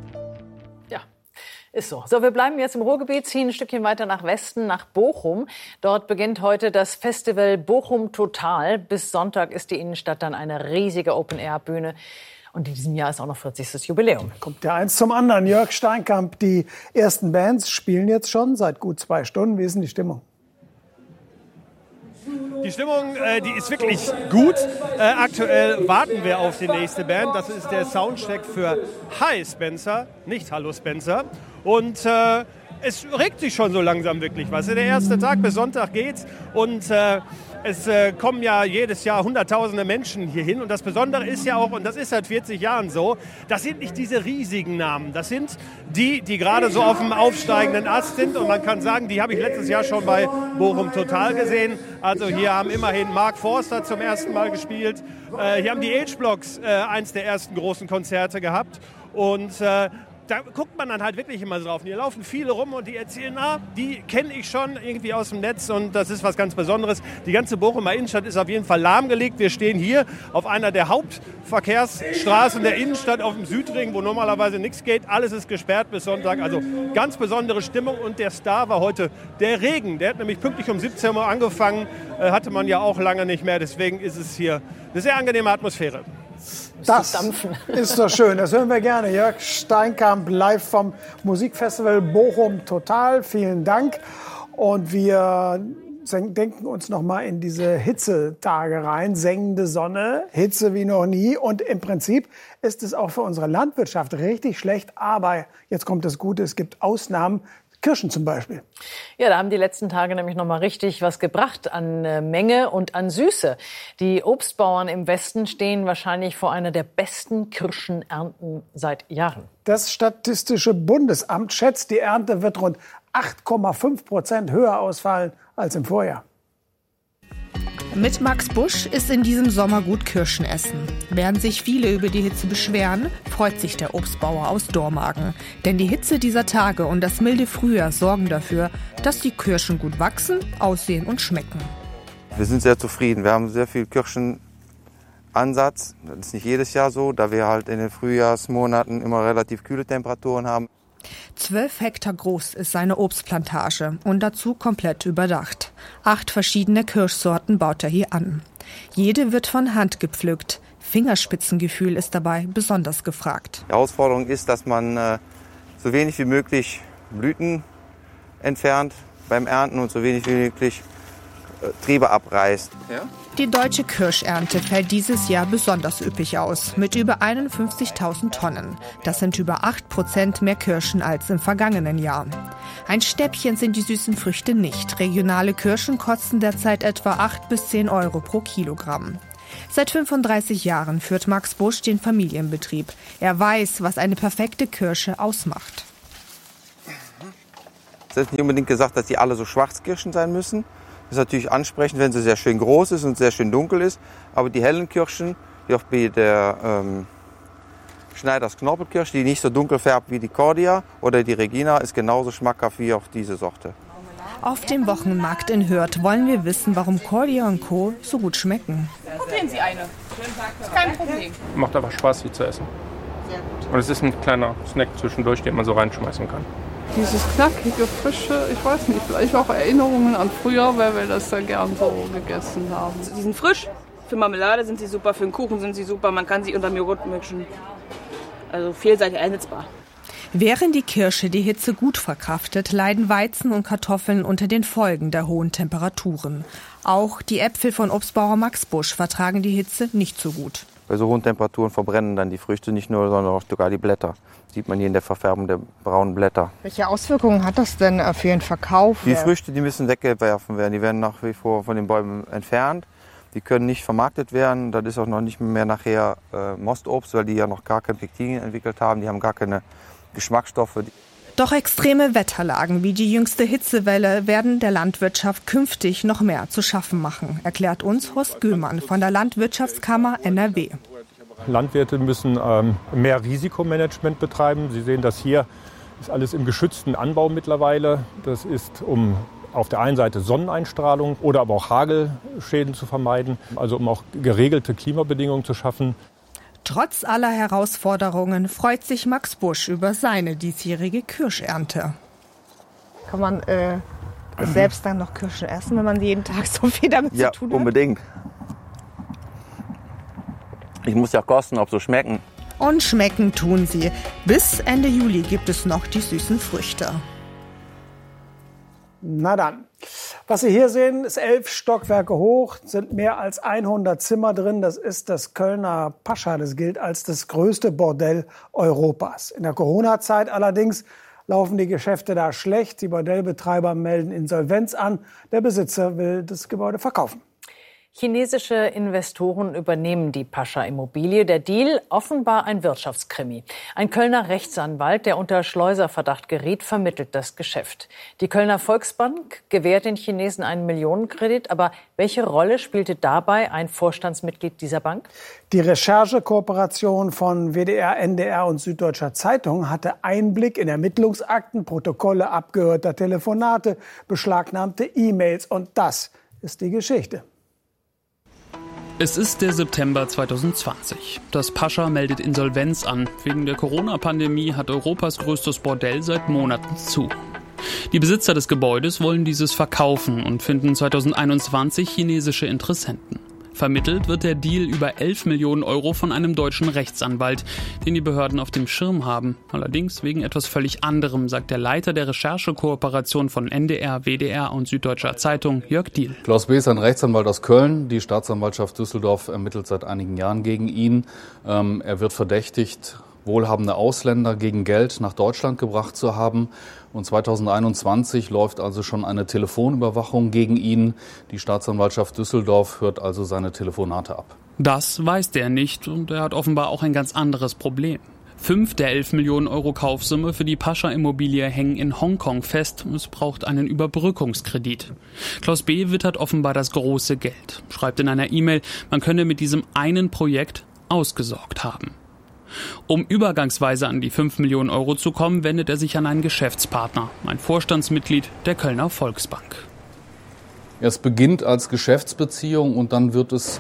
Ist so. So, wir bleiben jetzt im Ruhrgebiet, ziehen ein Stückchen weiter nach Westen, nach Bochum. Dort beginnt heute das Festival Bochum Total. Bis Sonntag ist die Innenstadt dann eine riesige Open-Air-Bühne. Und in diesem Jahr ist auch noch vierzigstes Jubiläum. Kommt der eins zum anderen. Jörg Steinkamp, die ersten Bands spielen jetzt schon seit gut zwei Stunden. Wie ist denn die Stimmung? Die Stimmung, äh, die ist wirklich gut. Äh, aktuell warten wir auf die nächste Band. Das ist der Soundcheck für Hi Spencer, nicht Hallo Spencer. Und äh, es regt sich schon so langsam wirklich was. Der erste Tag bis Sonntag geht's und äh, es äh, kommen ja jedes Jahr hunderttausende Menschen hier hin. Und das Besondere ist ja auch, und das ist seit vierzig Jahren so, das sind nicht diese riesigen Namen. Das sind die, die gerade so auf dem aufsteigenden Ast sind. Und man kann sagen, die habe ich letztes Jahr schon bei Bochum Total gesehen. Also hier haben immerhin Mark Forster zum ersten Mal gespielt. Äh, hier haben die H-Blocks äh, eins der ersten großen Konzerte gehabt. Und äh, da guckt man dann halt wirklich immer drauf. Und hier laufen viele rum und die erzählen, ah, die kenne ich schon irgendwie aus dem Netz und das ist was ganz Besonderes. Die ganze Bochumer Innenstadt ist auf jeden Fall lahmgelegt. Wir stehen hier auf einer der Hauptverkehrsstraßen der Innenstadt auf dem Südring, wo normalerweise nichts geht. Alles ist gesperrt bis Sonntag. Also ganz besondere Stimmung und der Star war heute der Regen. Der hat nämlich pünktlich um siebzehn Uhr angefangen, äh, hatte man ja auch lange nicht mehr. Deswegen ist es hier eine sehr angenehme Atmosphäre. Das ist doch schön, das hören wir gerne. Jörg Steinkamp live vom Musikfestival Bochum Total. Vielen Dank. Und wir denken uns noch mal in diese Hitzetage rein. Sengende Sonne, Hitze wie noch nie. Und im Prinzip ist es auch für unsere Landwirtschaft richtig schlecht. Aber jetzt kommt das Gute, es gibt Ausnahmen. Kirschen zum Beispiel. Ja, da haben die letzten Tage nämlich noch mal richtig was gebracht an äh, Menge und an Süße. Die Obstbauern im Westen stehen wahrscheinlich vor einer der besten Kirschenernten seit Jahren. Das Statistische Bundesamt schätzt, die Ernte wird rund acht Komma fünf Prozent höher ausfallen als im Vorjahr. Mit Max Busch ist in diesem Sommer gut Kirschen essen. Während sich viele über die Hitze beschweren, freut sich der Obstbauer aus Dormagen. Denn die Hitze dieser Tage und das milde Frühjahr sorgen dafür, dass die Kirschen gut wachsen, aussehen und schmecken. Wir sind sehr zufrieden. Wir haben sehr viel Kirschenansatz. Das ist nicht jedes Jahr so, da wir halt in den Frühjahrsmonaten immer relativ kühle Temperaturen haben. Zwölf Hektar groß ist seine Obstplantage und dazu komplett überdacht. Acht verschiedene Kirschsorten baut er hier an. Jede wird von Hand gepflückt. Fingerspitzengefühl ist dabei besonders gefragt. Die Herausforderung ist, dass man äh, so wenig wie möglich Blüten entfernt beim Ernten und so wenig wie möglich äh, Triebe abreißt. Ja? Die deutsche Kirschernte fällt dieses Jahr besonders üppig aus, mit über einundfünfzigtausend Tonnen. Das sind über acht Prozent mehr Kirschen als im vergangenen Jahr. Ein Stäbchen sind die süßen Früchte nicht. Regionale Kirschen kosten derzeit etwa acht bis zehn Euro pro Kilogramm. Seit fünfunddreißig Jahren führt Max Busch den Familienbetrieb. Er weiß, was eine perfekte Kirsche ausmacht. Es ist nicht unbedingt gesagt, dass die alle so Schwarzkirschen sein müssen. Das ist natürlich ansprechend, wenn sie sehr schön groß ist und sehr schön dunkel ist. Aber die hellen Kirschen, wie auch bei der ähm, Schneiders Knorpelkirsche, die nicht so dunkel färbt wie die Cordia oder die Regina, ist genauso schmackhaft wie auch diese Sorte. Auf dem Wochenmarkt in Hürth wollen wir wissen, warum Cordia und Co. so gut schmecken. Probieren Sie eine. Ist kein Problem. Macht einfach Spaß, sie zu essen. Sehr gut. Und es ist ein kleiner Snack zwischendurch, den man so reinschmeißen kann. Dieses knackige, frische, ich weiß nicht, vielleicht auch Erinnerungen an früher, weil wir das ja gern so gegessen haben. Sie sind frisch, für Marmelade sind sie super, für einen Kuchen sind sie super, man kann sie unter dem Joghurt mischen. Also vielseitig einsetzbar. Während die Kirsche die Hitze gut verkraftet, leiden Weizen und Kartoffeln unter den Folgen der hohen Temperaturen. Auch die Äpfel von Obstbauer Max Busch vertragen die Hitze nicht so gut. Bei so hohen Temperaturen verbrennen dann die Früchte nicht nur, sondern auch sogar die Blätter. Das sieht man hier in der Verfärbung der braunen Blätter. Welche Auswirkungen hat das denn für den Verkauf? Die Früchte, die müssen weggeworfen werden. Die werden nach wie vor von den Bäumen entfernt. Die können nicht vermarktet werden. Das ist auch noch nicht mehr nachher äh, Mostobst, weil die ja noch gar kein Pektin entwickelt haben. Die haben gar keine Geschmacksstoffe. Doch extreme Wetterlagen wie die jüngste Hitzewelle werden der Landwirtschaft künftig noch mehr zu schaffen machen, erklärt uns Horst Göhmann von der Landwirtschaftskammer N R W. Landwirte müssen ähm, mehr Risikomanagement betreiben. Sie sehen das hier, ist alles im geschützten Anbau mittlerweile. Das ist, um auf der einen Seite Sonneneinstrahlung oder aber auch Hagelschäden zu vermeiden, also um auch geregelte Klimabedingungen zu schaffen. Trotz aller Herausforderungen freut sich Max Busch über seine diesjährige Kirschernte. Kann man äh, selbst dann noch Kirschen essen, wenn man jeden Tag so viel damit ja, zu tun hat? Ja, unbedingt. Ich muss ja kosten, ob sie schmecken. Und schmecken tun sie. Bis Ende Juli gibt es noch die süßen Früchte. Na dann. Was Sie hier sehen, ist elf Stockwerke hoch, sind mehr als hundert Zimmer drin. Das ist das Kölner Pascha. Das gilt als das größte Bordell Europas. In der Corona-Zeit allerdings laufen die Geschäfte da schlecht. Die Bordellbetreiber melden Insolvenz an. Der Besitzer will das Gebäude verkaufen. Chinesische Investoren übernehmen die Pascha-Immobilie. Der Deal offenbar ein Wirtschaftskrimi. Ein Kölner Rechtsanwalt, der unter Schleuserverdacht geriet, vermittelt das Geschäft. Die Kölner Volksbank gewährt den Chinesen einen Millionenkredit. Aber welche Rolle spielte dabei ein Vorstandsmitglied dieser Bank? Die Recherchekooperation von W D R, N D R und Süddeutscher Zeitung hatte Einblick in Ermittlungsakten, Protokolle abgehörter Telefonate, beschlagnahmte E-Mails. Und das ist die Geschichte. Es ist der September zweitausendzwanzig. Das Pascha meldet Insolvenz an. Wegen der Corona-Pandemie hat Europas größtes Bordell seit Monaten zu. Die Besitzer des Gebäudes wollen dieses verkaufen und finden zweitausendeinundzwanzig chinesische Interessenten. Vermittelt wird der Deal über elf Millionen Euro von einem deutschen Rechtsanwalt, den die Behörden auf dem Schirm haben. Allerdings wegen etwas völlig anderem, sagt der Leiter der Recherchekooperation von N D R, W D R und Süddeutscher Zeitung, Jörg Diehl. Klaus B. ist ein Rechtsanwalt aus Köln. Die Staatsanwaltschaft Düsseldorf ermittelt seit einigen Jahren gegen ihn. Ähm, er wird verdächtigt, wohlhabende Ausländer gegen Geld nach Deutschland gebracht zu haben. Und zweitausendeinundzwanzig läuft also schon eine Telefonüberwachung gegen ihn. Die Staatsanwaltschaft Düsseldorf hört also seine Telefonate ab. Das weiß der nicht und er hat offenbar auch ein ganz anderes Problem. Fünf der elf Millionen Euro Kaufsumme für die Pascha-Immobilie hängen in Hongkong fest. Es braucht einen Überbrückungskredit. Klaus B. wittert offenbar das große Geld. Schreibt in einer E-Mail, man könne mit diesem einen Projekt ausgesorgt haben. Um übergangsweise an die fünf Millionen Euro zu kommen, wendet er sich an einen Geschäftspartner, ein Vorstandsmitglied der Kölner Volksbank. Es beginnt als Geschäftsbeziehung und dann wird es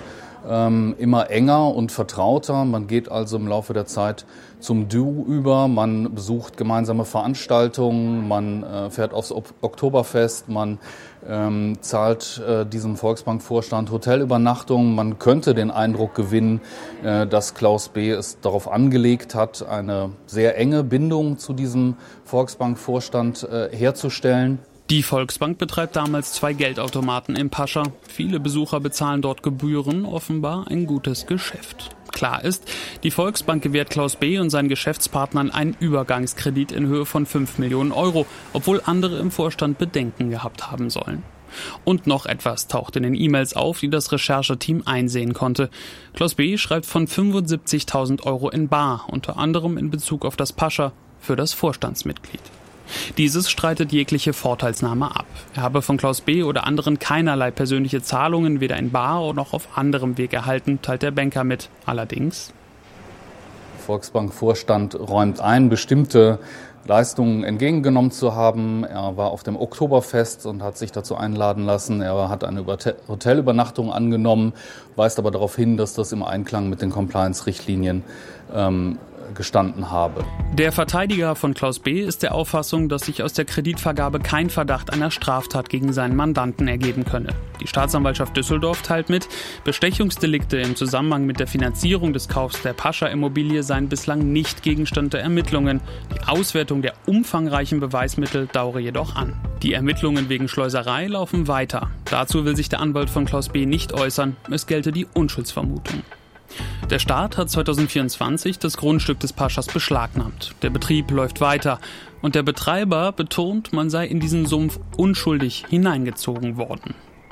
ähm, immer enger und vertrauter. Man geht also im Laufe der Zeit zum Du über, man besucht gemeinsame Veranstaltungen, man äh, fährt aufs Oktoberfest, man ähm, zahlt äh, diesem Volksbank-Vorstand Hotelübernachtungen. Man könnte den Eindruck gewinnen, äh, dass Klaus B. es darauf angelegt hat, eine sehr enge Bindung zu diesem Volksbank-Vorstand äh, herzustellen. Die Volksbank betreibt damals zwei Geldautomaten im Pascha. Viele Besucher bezahlen dort Gebühren, offenbar ein gutes Geschäft. Klar ist, die Volksbank gewährt Klaus B. und seinen Geschäftspartnern einen Übergangskredit in Höhe von fünf Millionen Euro, obwohl andere im Vorstand Bedenken gehabt haben sollen. Und noch etwas taucht in den E-Mails auf, die das Rechercheteam einsehen konnte. Klaus B. schreibt von fünfundsiebzigtausend Euro in bar, unter anderem in Bezug auf das Pascha, für das Vorstandsmitglied. Dieses streitet jegliche Vorteilsnahme ab. Er habe von Klaus B. oder anderen keinerlei persönliche Zahlungen, weder in bar noch auf anderem Weg erhalten, teilt der Banker mit. Allerdings: Volksbank-Vorstand räumt ein, bestimmte Leistungen entgegengenommen zu haben. Er war auf dem Oktoberfest und hat sich dazu einladen lassen. Er hat eine Hotelübernachtung angenommen, weist aber darauf hin, dass das im Einklang mit den Compliance-Richtlinien ähm, gestanden habe. Der Verteidiger von Klaus B. ist der Auffassung, dass sich aus der Kreditvergabe kein Verdacht einer Straftat gegen seinen Mandanten ergeben könne. Die Staatsanwaltschaft Düsseldorf teilt mit, Bestechungsdelikte im Zusammenhang mit der Finanzierung des Kaufs der Pascha-Immobilie seien bislang nicht Gegenstand der Ermittlungen. Die Auswertung der umfangreichen Beweismittel dauere jedoch an. Die Ermittlungen wegen Schleuserei laufen weiter. Dazu will sich der Anwalt von Klaus B. nicht äußern. Es gelte die Unschuldsvermutung. Der Staat hat zweitausendvierundzwanzig das Grundstück des Paschas beschlagnahmt. Der Betrieb läuft weiter. Und der Betreiber betont, man sei in diesen Sumpf unschuldig hineingezogen worden.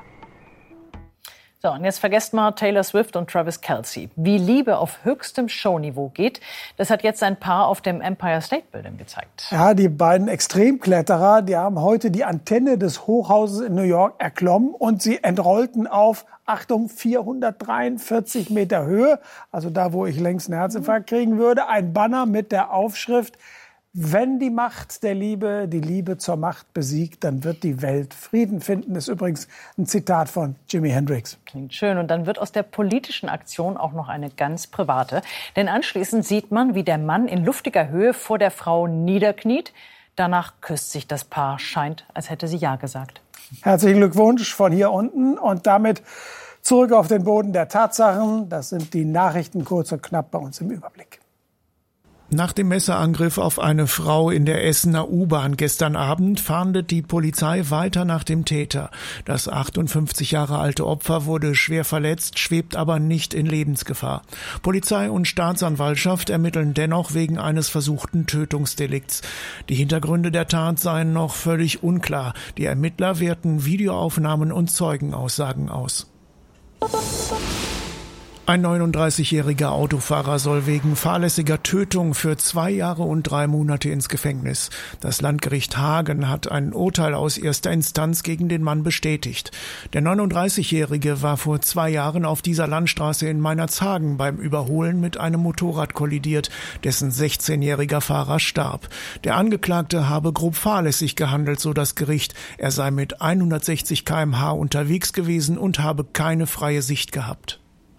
So, und jetzt vergesst mal Taylor Swift und Travis Kelce. Wie Liebe auf höchstem Showniveau geht, das hat jetzt ein Paar auf dem Empire State Building gezeigt. Ja, die beiden Extremkletterer, die haben heute die Antenne des Hochhauses in New York erklommen und sie entrollten auf, Achtung, vierhundertdreiundvierzig Meter Höhe, also da, wo ich längst einen Herzinfarkt kriegen würde, ein Banner mit der Aufschrift: Wenn die Macht der Liebe die Liebe zur Macht besiegt, dann wird die Welt Frieden finden. Das ist übrigens ein Zitat von Jimi Hendrix. Klingt schön. Und dann wird aus der politischen Aktion auch noch eine ganz private. Denn anschließend sieht man, wie der Mann in luftiger Höhe vor der Frau niederkniet. Danach küsst sich das Paar. Scheint, als hätte sie Ja gesagt. Herzlichen Glückwunsch von hier unten. Und damit zurück auf den Boden der Tatsachen. Das sind die Nachrichten kurz und knapp bei uns im Überblick. Nach dem Messerangriff auf eine Frau in der Essener U-Bahn gestern Abend fahndet die Polizei weiter nach dem Täter. Das achtundfünfzig Jahre alte Opfer wurde schwer verletzt, schwebt aber nicht in Lebensgefahr. Polizei und Staatsanwaltschaft ermitteln dennoch wegen eines versuchten Tötungsdelikts. Die Hintergründe der Tat seien noch völlig unklar. Die Ermittler werten Videoaufnahmen und Zeugenaussagen aus. Ein neununddreißigjähriger Autofahrer soll wegen fahrlässiger Tötung für zwei Jahre und drei Monate ins Gefängnis. Das Landgericht Hagen hat ein Urteil aus erster Instanz gegen den Mann bestätigt. Der neununddreißigjährige war vor zwei Jahren auf dieser Landstraße in Meinerzhagen beim Überholen mit einem Motorrad kollidiert, dessen sechzehnjähriger Fahrer starb. Der Angeklagte habe grob fahrlässig gehandelt, so das Gericht. Er sei mit hundertsechzig Kilometer pro Stunde unterwegs gewesen und habe keine freie Sicht gehabt.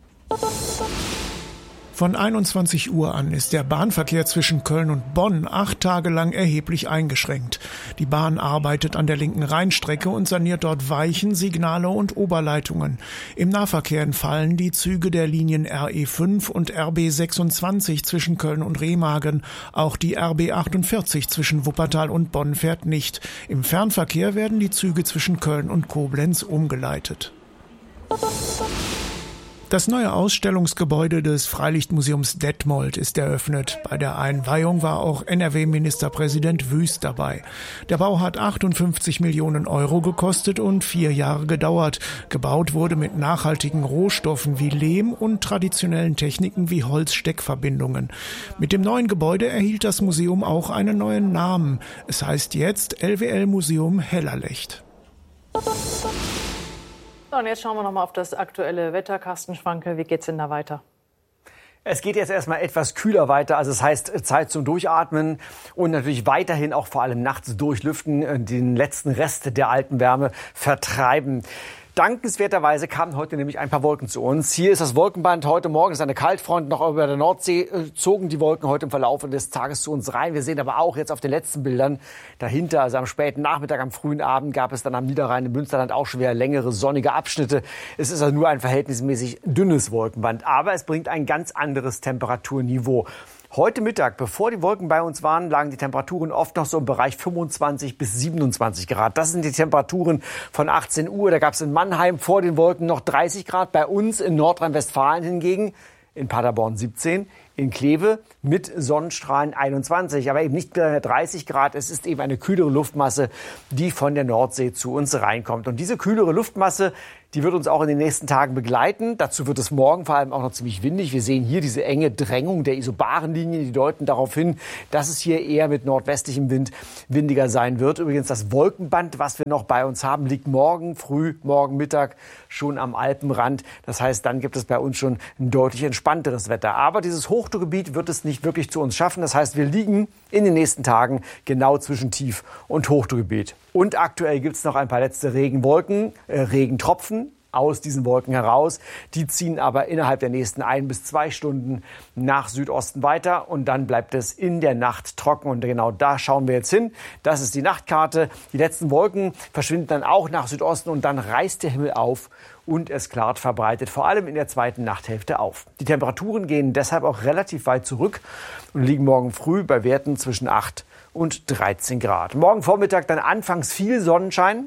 Von einundzwanzig Uhr an ist der Bahnverkehr zwischen Köln und Bonn acht Tage lang erheblich eingeschränkt. Die Bahn arbeitet an der linken Rheinstrecke und saniert dort Weichen, Signale und Oberleitungen. Im Nahverkehr entfallen die Züge der Linien R E fünf und R B sechsundzwanzig zwischen Köln und Remagen. Auch die R B achtundvierzig zwischen Wuppertal und Bonn fährt nicht. Im Fernverkehr werden die Züge zwischen Köln und Koblenz umgeleitet. Das neue Ausstellungsgebäude des Freilichtmuseums Detmold ist eröffnet. Bei der Einweihung war auch N R W-Ministerpräsident Wüst dabei. Der Bau hat achtundfünfzig Millionen Euro gekostet und vier Jahre gedauert. Gebaut wurde mit nachhaltigen Rohstoffen wie Lehm und traditionellen Techniken wie Holzsteckverbindungen. Mit dem neuen Gebäude erhielt das Museum auch einen neuen Namen. Es heißt jetzt L W L-Museum Hellerlecht. Und jetzt schauen wir noch mal auf das aktuelle Wetter. Carsten Schwanke, wie geht's denn da weiter? Es geht jetzt erstmal etwas kühler weiter, also es heißt Zeit zum Durchatmen und natürlich weiterhin auch vor allem nachts durchlüften, den letzten Rest der alten Wärme vertreiben. Dankenswerterweise kamen heute nämlich ein paar Wolken zu uns. Hier ist das Wolkenband. Heute Morgen ist eine Kaltfront noch über der Nordsee. Äh, zogen die Wolken heute im Verlauf des Tages zu uns rein. Wir sehen aber auch jetzt auf den letzten Bildern dahinter, also am späten Nachmittag, am frühen Abend, gab es dann am Niederrhein im Münsterland auch schon wieder längere sonnige Abschnitte. Es ist also nur ein verhältnismäßig dünnes Wolkenband. Aber es bringt ein ganz anderes Temperaturniveau. Heute Mittag, bevor die Wolken bei uns waren, lagen die Temperaturen oft noch so im Bereich fünfundzwanzig bis siebenundzwanzig Grad. Das sind die Temperaturen von achtzehn Uhr. Da gab es in Mannheim vor den Wolken noch dreißig Grad. Bei uns in Nordrhein-Westfalen hingegen in Paderborn siebzehn, in Kleve mit Sonnenstrahlen einundzwanzig. Aber eben nicht mehr dreißig Grad. Es ist eben eine kühlere Luftmasse, die von der Nordsee zu uns reinkommt. Und diese kühlere Luftmasse, die wird uns auch in den nächsten Tagen begleiten. Dazu wird es morgen vor allem auch noch ziemlich windig. Wir sehen hier diese enge Drängung der Isobarenlinie. Die deuten darauf hin, dass es hier eher mit nordwestlichem Wind windiger sein wird. Übrigens das Wolkenband, was wir noch bei uns haben, liegt morgen früh, morgen Mittag schon am Alpenrand. Das heißt, dann gibt es bei uns schon ein deutlich entspannteres Wetter. Aber dieses Hochdruckgebiet wird es nicht wirklich zu uns schaffen. Das heißt, wir liegen in den nächsten Tagen genau zwischen Tief- und Hochdruckgebiet. Und aktuell gibt es noch ein paar letzte Regenwolken, äh, Regentropfen aus diesen Wolken heraus. Die ziehen aber innerhalb der nächsten ein bis zwei Stunden nach Südosten weiter und dann bleibt es in der Nacht trocken. Und genau da schauen wir jetzt hin. Das ist die Nachtkarte. Die letzten Wolken verschwinden dann auch nach Südosten und dann reißt der Himmel auf und es klart verbreitet, vor allem in der zweiten Nachthälfte auf. Die Temperaturen gehen deshalb auch relativ weit zurück und liegen morgen früh bei Werten zwischen acht und dreizehn Grad. Morgen Vormittag dann anfangs viel Sonnenschein.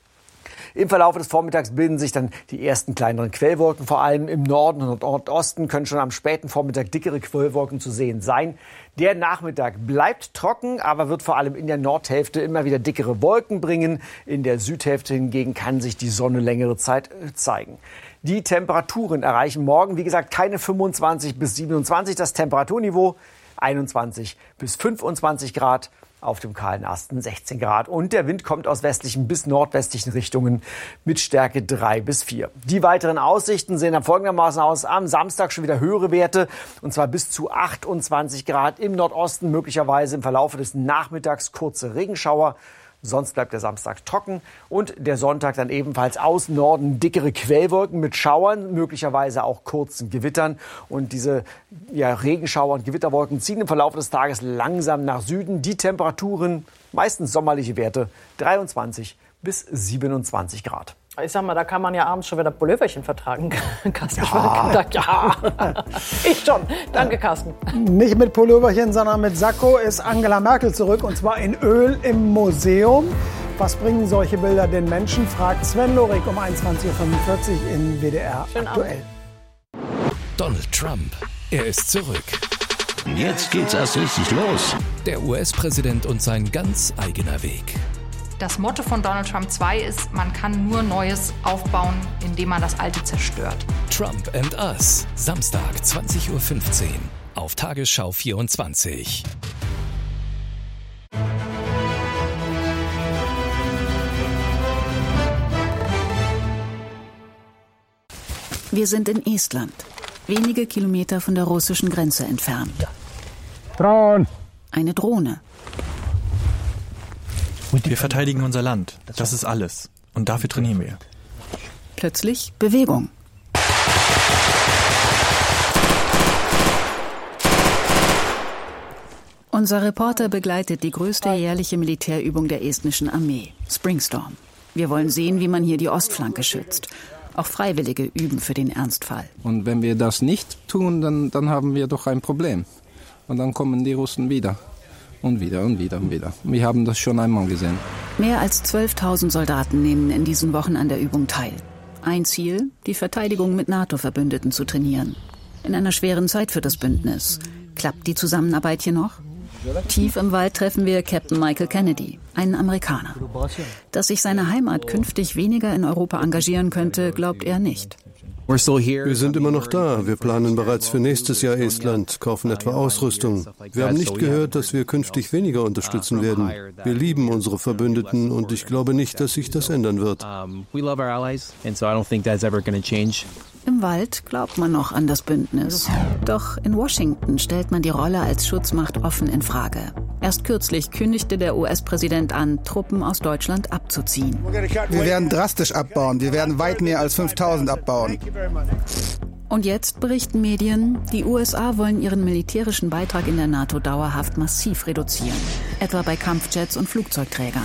Im Verlauf des Vormittags bilden sich dann die ersten kleineren Quellwolken. Vor allem im Norden und Nordosten können schon am späten Vormittag dickere Quellwolken zu sehen sein. Der Nachmittag bleibt trocken, aber wird vor allem in der Nordhälfte immer wieder dickere Wolken bringen. In der Südhälfte hingegen kann sich die Sonne längere Zeit zeigen. Die Temperaturen erreichen morgen, wie gesagt, keine fünfundzwanzig bis siebenundzwanzig. Das Temperaturniveau einundzwanzig bis fünfundzwanzig Grad. Auf dem kahlen Asten sechzehn Grad. Und der Wind kommt aus westlichen bis nordwestlichen Richtungen mit Stärke drei bis vier. Die weiteren Aussichten sehen dann folgendermaßen aus. Am Samstag schon wieder höhere Werte, und zwar bis zu achtundzwanzig Grad. Im Nordosten möglicherweise im Verlauf des Nachmittags kurze Regenschauer. Sonst bleibt der Samstag trocken und der Sonntag dann ebenfalls aus Norden dickere Quellwolken mit Schauern, möglicherweise auch kurzen Gewittern. Und diese ja, Regenschauer und Gewitterwolken ziehen im Verlauf des Tages langsam nach Süden. Die Temperaturen, meistens sommerliche Werte, dreiundzwanzig bis siebenundzwanzig Grad. Ich sag mal, da kann man ja abends schon wieder Pulloverchen vertragen. Carsten Ja. sagt ja. Ich schon. Danke, Carsten. Nicht mit Pulloverchen, sondern mit Sakko ist Angela Merkel zurück, und zwar in Öl im Museum. Was bringen solche Bilder den Menschen, fragt Sven Lorik um einundzwanzig Uhr fünfundvierzig in W D R aktuell. Donald Trump, er ist zurück. Jetzt geht's erst richtig los. Der U S-Präsident und sein ganz eigener Weg. Das Motto von Donald Trump zwei ist, man kann nur Neues aufbauen, indem man das Alte zerstört. Trump and Us, Samstag zwanzig Uhr fünfzehn auf Tagesschau vierundzwanzig. Wir sind in Estland, wenige Kilometer von der russischen Grenze entfernt. Drohne. Eine Drohne. Wir verteidigen unser Land. Das ist alles. Und dafür trainieren wir. Plötzlich Bewegung. Unser Reporter begleitet die größte jährliche Militärübung der estnischen Armee, Springstorm. Wir wollen sehen, wie man hier die Ostflanke schützt. Auch Freiwillige üben für den Ernstfall. Und wenn wir das nicht tun, dann, dann haben wir doch ein Problem. Und dann kommen die Russen wieder. Und wieder und wieder und wieder. Wir haben das schon einmal gesehen. Mehr als zwölftausend Soldaten nehmen in diesen Wochen an der Übung teil. Ein Ziel, die Verteidigung mit NATO-Verbündeten zu trainieren. In einer schweren Zeit für das Bündnis. Klappt die Zusammenarbeit hier noch? Tief im Wald treffen wir Captain Michael Kennedy, einen Amerikaner. Dass sich seine Heimat künftig weniger in Europa engagieren könnte, glaubt er nicht. Wir sind immer noch da. Wir planen bereits für nächstes Jahr Estland, kaufen etwa Ausrüstung. Wir haben nicht gehört, dass wir künftig weniger unterstützen werden. Wir lieben unsere Verbündeten und ich glaube nicht, dass sich das ändern wird. Im Wald glaubt man noch an das Bündnis. Doch in Washington stellt man die Rolle als Schutzmacht offen in Frage. Erst kürzlich kündigte der U S-Präsident an, Truppen aus Deutschland abzuziehen. Wir werden drastisch abbauen. Wir werden weit mehr als fünftausend abbauen. Und jetzt berichten Medien, die U S A wollen ihren militärischen Beitrag in der NATO dauerhaft massiv reduzieren. Etwa bei Kampfjets und Flugzeugträgern.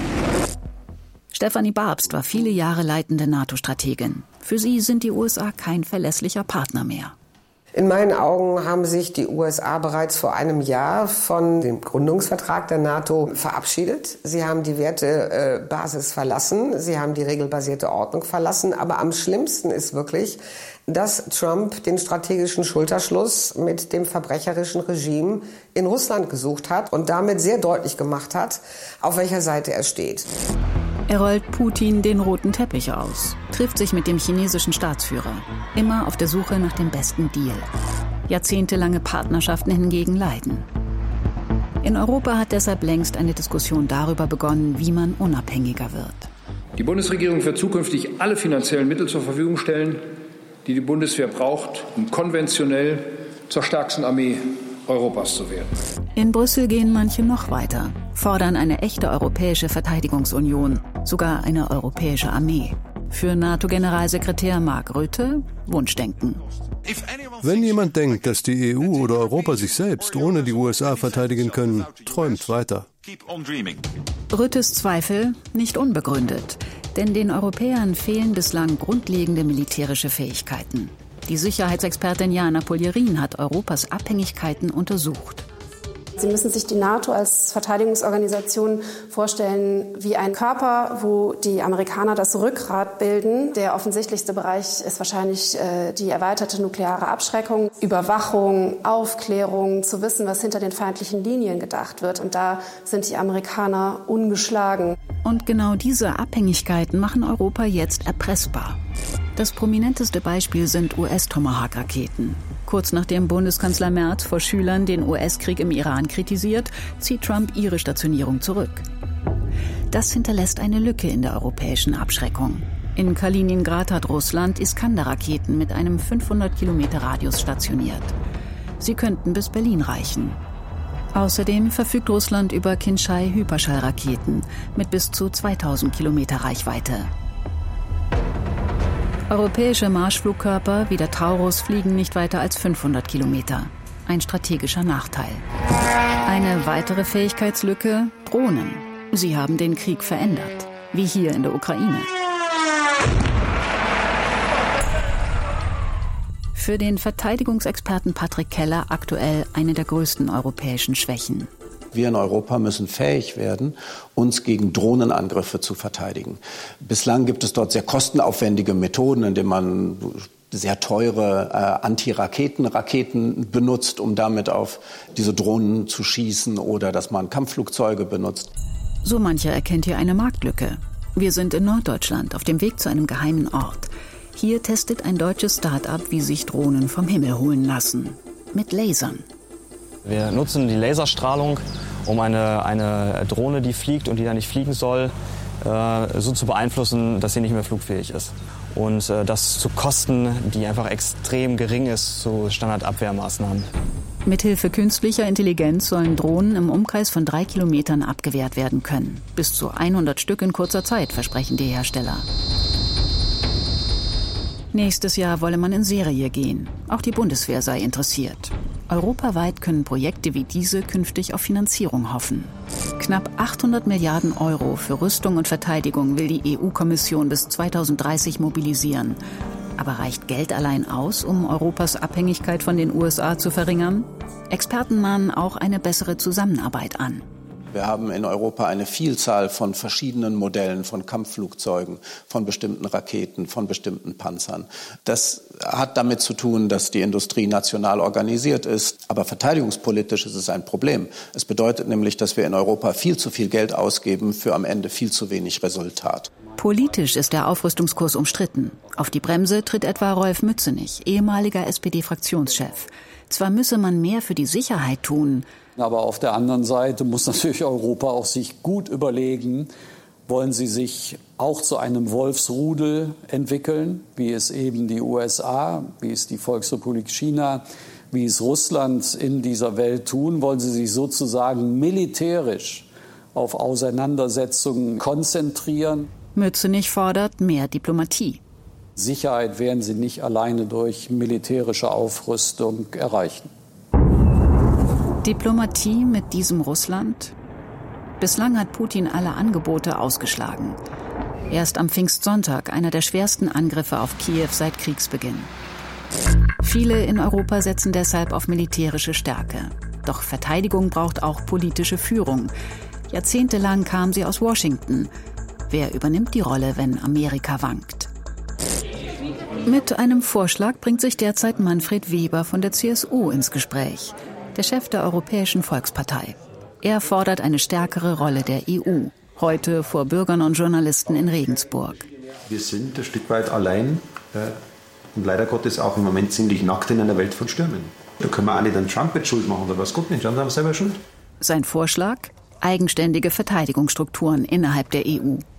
Stefanie Barbst war viele Jahre leitende NATO-Strategin. Für sie sind die U S A kein verlässlicher Partner mehr. In meinen Augen haben sich die U S A bereits vor einem Jahr von dem Gründungsvertrag der NATO verabschiedet. Sie haben die Wertebasis verlassen, sie haben die regelbasierte Ordnung verlassen. Aber am schlimmsten ist wirklich, dass Trump den strategischen Schulterschluss mit dem verbrecherischen Regime in Russland gesucht hat und damit sehr deutlich gemacht hat, auf welcher Seite er steht. Er rollt Putin den roten Teppich aus, trifft sich mit dem chinesischen Staatsführer, immer auf der Suche nach dem besten Deal. Jahrzehntelange Partnerschaften hingegen leiden. In Europa hat deshalb längst eine Diskussion darüber begonnen, wie man unabhängiger wird. Die Bundesregierung wird zukünftig alle finanziellen Mittel zur Verfügung stellen, die die Bundeswehr braucht, um konventionell zur stärksten Armee Europas zu werden. In Brüssel gehen manche noch weiter, fordern eine echte europäische Verteidigungsunion, sogar eine europäische Armee. Für NATO-Generalsekretär Mark Rutte Wunschdenken. Wenn jemand denkt, dass die E U oder Europa sich selbst ohne die U S A verteidigen können, träumt weiter. Rüttes Zweifel nicht unbegründet, denn den Europäern fehlen bislang grundlegende militärische Fähigkeiten. Die Sicherheitsexpertin Jana Poljerin hat Europas Abhängigkeiten untersucht. Sie müssen sich die NATO als Verteidigungsorganisation vorstellen wie ein Körper, wo die Amerikaner das Rückgrat bilden. Der offensichtlichste Bereich ist wahrscheinlich äh, die erweiterte nukleare Abschreckung, Überwachung, Aufklärung, zu wissen, was hinter den feindlichen Linien gedacht wird. Und da sind die Amerikaner ungeschlagen. Und genau diese Abhängigkeiten machen Europa jetzt erpressbar. Das prominenteste Beispiel sind U S-Tomahawk-Raketen. Kurz nachdem Bundeskanzler Merz vor Schülern den U S-Krieg im Iran kritisiert, zieht Trump ihre Stationierung zurück. Das hinterlässt eine Lücke in der europäischen Abschreckung. In Kaliningrad hat Russland Iskander-Raketen mit einem fünfhundert Kilometer Radius stationiert. Sie könnten bis Berlin reichen. Außerdem verfügt Russland über Kinschai-Hyperschallraketen mit bis zu zweitausend Kilometer Reichweite. Europäische Marschflugkörper wie der Taurus fliegen nicht weiter als fünfhundert Kilometer. Ein strategischer Nachteil. Eine weitere Fähigkeitslücke: Drohnen. Sie haben den Krieg verändert, wie hier in der Ukraine. Für den Verteidigungsexperten Patrick Keller aktuell eine der größten europäischen Schwächen. Wir in Europa müssen fähig werden, uns gegen Drohnenangriffe zu verteidigen. Bislang gibt es dort sehr kostenaufwendige Methoden, indem man sehr teure äh, Anti-Raketen-Raketen benutzt, um damit auf diese Drohnen zu schießen, oder dass man Kampfflugzeuge benutzt. So mancher erkennt hier eine Marktlücke. Wir sind in Norddeutschland auf dem Weg zu einem geheimen Ort. Hier testet ein deutsches Start-up, wie sich Drohnen vom Himmel holen lassen. Mit Lasern. Wir nutzen die Laserstrahlung, um eine, eine Drohne, die fliegt und die da nicht fliegen soll, äh, so zu beeinflussen, dass sie nicht mehr flugfähig ist. Und äh, das zu Kosten, die einfach extrem gering ist, zu Standardabwehrmaßnahmen. Mithilfe künstlicher Intelligenz sollen Drohnen im Umkreis von drei Kilometern abgewehrt werden können. Bis zu hundert Stück in kurzer Zeit, versprechen die Hersteller. Nächstes Jahr wolle man in Serie gehen. Auch die Bundeswehr sei interessiert. Europaweit können Projekte wie diese künftig auf Finanzierung hoffen. Knapp achthundert Milliarden Euro für Rüstung und Verteidigung will die E U-Kommission bis zweitausenddreißig mobilisieren. Aber reicht Geld allein aus, um Europas Abhängigkeit von den U S A zu verringern? Experten mahnen auch eine bessere Zusammenarbeit an. Wir haben in Europa eine Vielzahl von verschiedenen Modellen von Kampfflugzeugen, von bestimmten Raketen, von bestimmten Panzern. Das hat damit zu tun, dass die Industrie national organisiert ist. Aber verteidigungspolitisch ist es ein Problem. Es bedeutet nämlich, dass wir in Europa viel zu viel Geld ausgeben für am Ende viel zu wenig Resultat. Politisch ist der Aufrüstungskurs umstritten. Auf die Bremse tritt etwa Rolf Mützenich, ehemaliger S P D-Fraktionschef. Zwar müsse man mehr für die Sicherheit tun, aber auf der anderen Seite muss natürlich Europa auch sich gut überlegen, wollen sie sich auch zu einem Wolfsrudel entwickeln, wie es eben die U S A, wie es die Volksrepublik China wie es Russland in dieser Welt tun, wollen sie sich sozusagen militärisch auf Auseinandersetzungen konzentrieren. Mützenich fordert mehr Diplomatie. Sicherheit werden sie nicht alleine durch militärische Aufrüstung erreichen. Diplomatie mit diesem Russland? Bislang hat Putin alle Angebote ausgeschlagen. Erst am Pfingstsonntag einer der schwersten Angriffe auf Kiew seit Kriegsbeginn. Viele in Europa setzen deshalb auf militärische Stärke. Doch Verteidigung braucht auch politische Führung. Jahrzehntelang kam sie aus Washington. Wer übernimmt die Rolle, wenn Amerika wankt? Mit einem Vorschlag bringt sich derzeit Manfred Weber von der C S U ins Gespräch, der Chef der Europäischen Volkspartei. Er fordert eine stärkere Rolle der E U, heute vor Bürgern und Journalisten in Regensburg. Wir sind ein Stück weit allein äh, und leider Gottes auch im Moment ziemlich nackt in einer Welt von Stürmen. Da können wir auch nicht an Trump jetzt Schuld machen oder was Gott nicht, dann haben wir selber Schuld. Sein Vorschlag? Eigenständige Verteidigungsstrukturen innerhalb der E U.